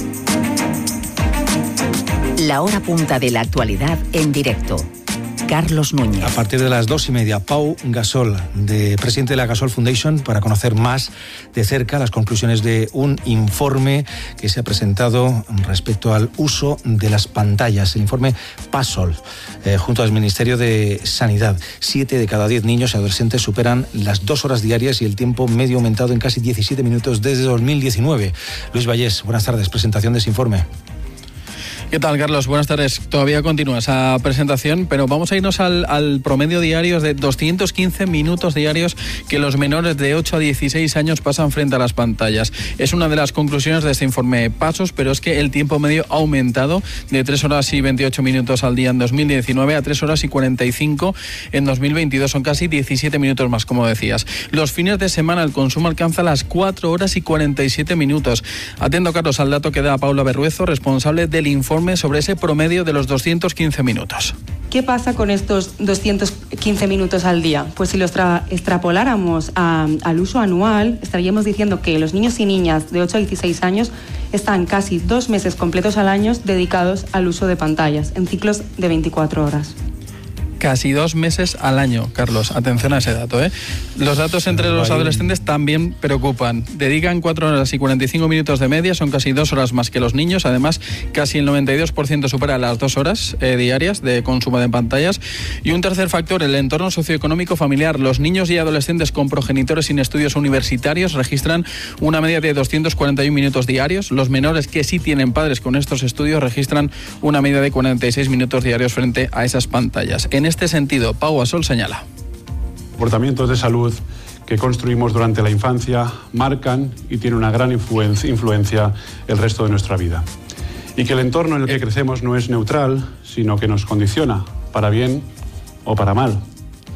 La hora punta de la actualidad en directo. Carlos Núñez. A partir de las dos y media, Pau Gasol, de, presidente de la Gasol Foundation, para conocer más de cerca las conclusiones de un informe que se ha presentado respecto al uso de las pantallas, el informe PASOL, eh, junto al Ministerio de Sanidad. Siete de cada diez niños y adolescentes superan las dos horas diarias y el tiempo medio aumentado en casi diecisiete minutos desde dos mil diecinueve. Luis Vallés, buenas tardes, presentación de ese informe. ¿Qué tal, Carlos? Buenas tardes. Todavía continúa esa presentación, pero vamos a irnos al, al promedio diario de doscientos quince minutos diarios que los menores de ocho a dieciséis años pasan frente a las pantallas. Es una de las conclusiones de este informe PASOS, pero es que el tiempo medio ha aumentado de tres horas y veintiocho minutos al día en dos mil diecinueve a tres horas y cuarenta y cinco en dos mil veintidós. Son casi diecisiete minutos más, como decías. Los fines de semana el consumo alcanza las cuatro horas y cuarenta y siete minutos. Atento, Carlos, al dato que da Paula Berruezo, responsable del informe sobre ese promedio de los doscientos quince minutos. ¿Qué pasa con estos doscientos quince minutos al día? Pues si lo extra, extrapoláramos a, al uso anual, estaríamos diciendo que los niños y niñas de ocho a dieciséis años están casi dos meses completos al año dedicados al uso de pantallas, en ciclos de veinticuatro horas. Casi dos meses al año, Carlos. Atención a ese dato, ¿eh? Los datos entre los adolescentes también preocupan. Dedican cuatro horas y cuarenta y cinco minutos de media, son casi dos horas más que los niños. Además, casi el noventa y dos por ciento supera las dos horas eh, diarias de consumo de pantallas. Y un tercer factor, el entorno socioeconómico familiar. Los niños y adolescentes con progenitores sin estudios universitarios registran una media de doscientos cuarenta y uno minutos diarios. Los menores que sí tienen padres con estos estudios registran una media de cuarenta y seis minutos diarios frente a esas pantallas. En En este sentido, Pau Gasol señala. Comportamientos de salud que construimos durante la infancia marcan y tienen una gran influencia, influencia el resto de nuestra vida. Y que el entorno en el que crecemos no es neutral, sino que nos condiciona, para bien o para mal.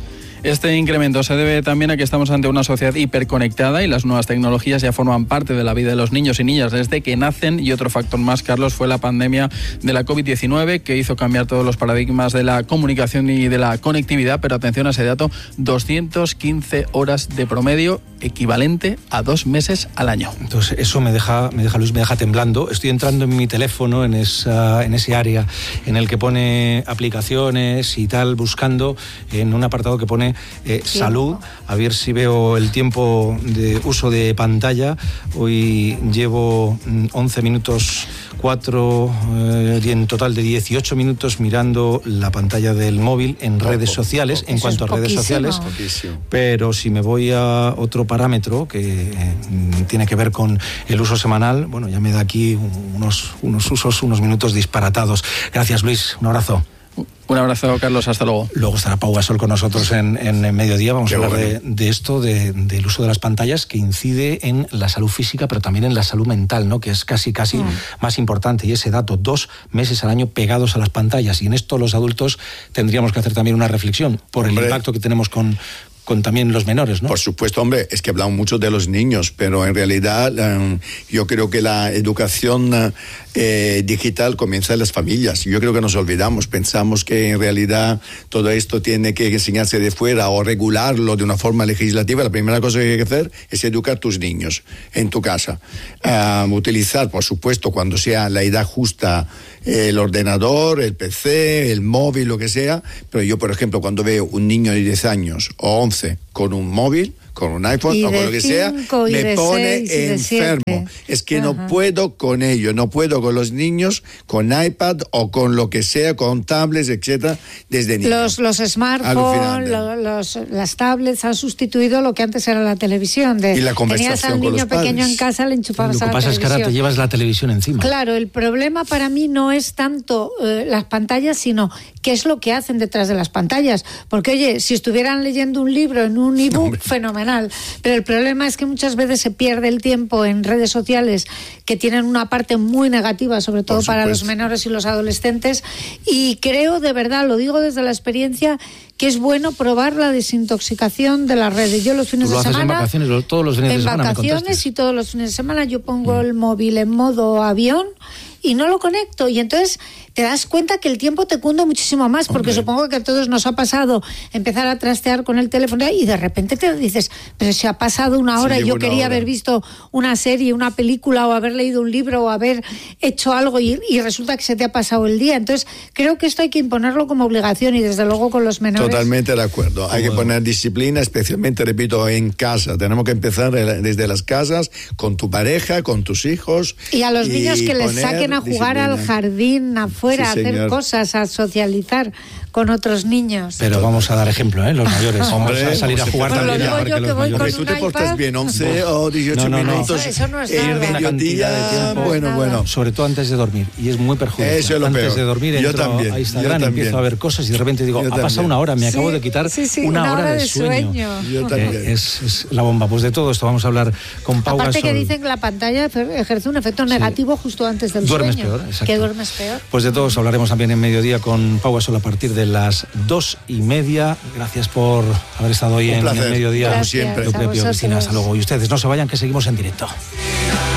Este incremento se debe también a que estamos ante una sociedad hiperconectada y las nuevas tecnologías ya forman parte de la vida de los niños y niñas desde que nacen. Y otro factor más, Carlos, fue la pandemia de la covid diecinueve, que hizo cambiar todos los paradigmas de la comunicación y de la conectividad. Pero atención a ese dato, doscientas quince horas de promedio, equivalente a dos meses al año. Entonces eso me deja, me deja Luis, me deja temblando. Estoy entrando en mi teléfono, en, esa, en ese área en el que pone aplicaciones y tal, buscando en un apartado que pone eh, salud, a ver si veo el tiempo de uso de pantalla. Hoy llevo once minutos cuatro eh, y en total de dieciocho minutos mirando la pantalla del móvil en poco, redes sociales, poco. En cuanto a redes sociales. Poquísimo. Pero si me voy a otro parámetro que eh, tiene que ver con el uso semanal, bueno, ya me da aquí unos, unos usos, unos minutos disparatados. Gracias, Luis. Un abrazo. Un abrazo, Carlos, hasta luego. Luego estará Pau Gasol con nosotros en, en, en mediodía. Vamos Qué a hablar bueno. de, de esto, de, del uso de las pantallas, que incide en la salud física, pero también en la salud mental, ¿no? Que es casi, casi mm. más importante. Y ese dato, dos meses al año pegados a las pantallas. Y en esto los adultos tendríamos que hacer también una reflexión por Hombre. el impacto que tenemos con... con también los menores, ¿no? Por supuesto, hombre, es que hablamos mucho de los niños, pero en realidad eh, yo creo que la educación eh, digital comienza en las familias. Yo creo que nos olvidamos, pensamos que en realidad todo esto tiene que enseñarse de fuera o regularlo de una forma legislativa. La primera cosa que hay que hacer es educar a tus niños en tu casa. Uh, utilizar, por supuesto, cuando sea la edad justa, el ordenador, el P C, el móvil, lo que sea, pero yo, por ejemplo, cuando veo un niño de diez años o once con un móvil, con un iPhone o con lo que sea, me pone enfermo. Es que Ajá. no puedo con ello, no puedo con los niños, con iPad o con lo que sea, con tablets, etcétera, desde niños. Los, los smartphones, lo, los, las tablets han sustituido lo que antes era la televisión. De, y la conversación tenías al con niño los pequeño padres. en casa, le enchufabas a la televisión. Lo que pasa es que ahora te llevas la televisión encima. Claro, el problema para mí no es tanto eh, las pantallas, sino qué es lo que hacen detrás de las pantallas. Porque, oye, si estuvieran leyendo un libro en un ebook, fenomenal. Pero el problema es que muchas veces se pierde el tiempo en redes sociales que tienen una parte muy negativa, sobre todo para los menores y los adolescentes. Y creo, de verdad, lo digo desde la experiencia, que es bueno probar la desintoxicación de las redes. Yo los fines ¿Lo de haces semana... en vacaciones, todos los fines en de semana? En vacaciones y todos los fines de semana yo pongo mm. el móvil en modo avión y no lo conecto. Y entonces te das cuenta que el tiempo te cunde muchísimo más, porque Hombre. supongo que a todos nos ha pasado empezar a trastear con el teléfono y de repente te dices, pero si ha pasado una hora sí, y yo quería hora. haber visto una serie, una película o haber leído un libro o haber hecho algo y, y resulta que se te ha pasado el día. Entonces creo que esto hay que imponerlo como obligación y desde luego con los menores. Totalmente de acuerdo. Hay que poner disciplina, especialmente, repito, en casa. Tenemos que empezar desde las casas, con tu pareja, con tus hijos. Y a los niños que les saquen a jugar disciplina. al jardín, afuera, sí, a hacer cosas, a socializar con otros niños. Pero vamos a dar ejemplo, ¿eh? Los mayores. Hombre, vamos a salir a jugar también. Lo digo yo que voy con tú un te portas bien, once o dieciocho no, no, no. minutos. Eso, eso no es en nada. mediodía, de tiempo, bueno, nada. bueno. Sobre todo antes de dormir. Y es muy perjudicial. Eso es lo antes peor. de dormir yo entro también, a Instagram, yo empiezo a ver cosas y de repente digo, yo ha también. pasado una hora, me sí, acabo de quitar sí, sí, una, una hora, hora de, de sueño. sueño. Yo también. Eh, es, es la bomba. Pues de todo esto vamos a hablar con Pau Aparte Gasol. que dicen que la pantalla ejerce un efecto negativo sí. justo antes del duermes sueño. Peor, exacto. Que duermes peor. Pues de todos hablaremos también en mediodía con Pau Gasol a partir de las dos y media. Gracias por haber estado hoy en, en mediodía. Como siempre. Cristina, hasta luego. Y ustedes no se vayan, que seguimos en directo.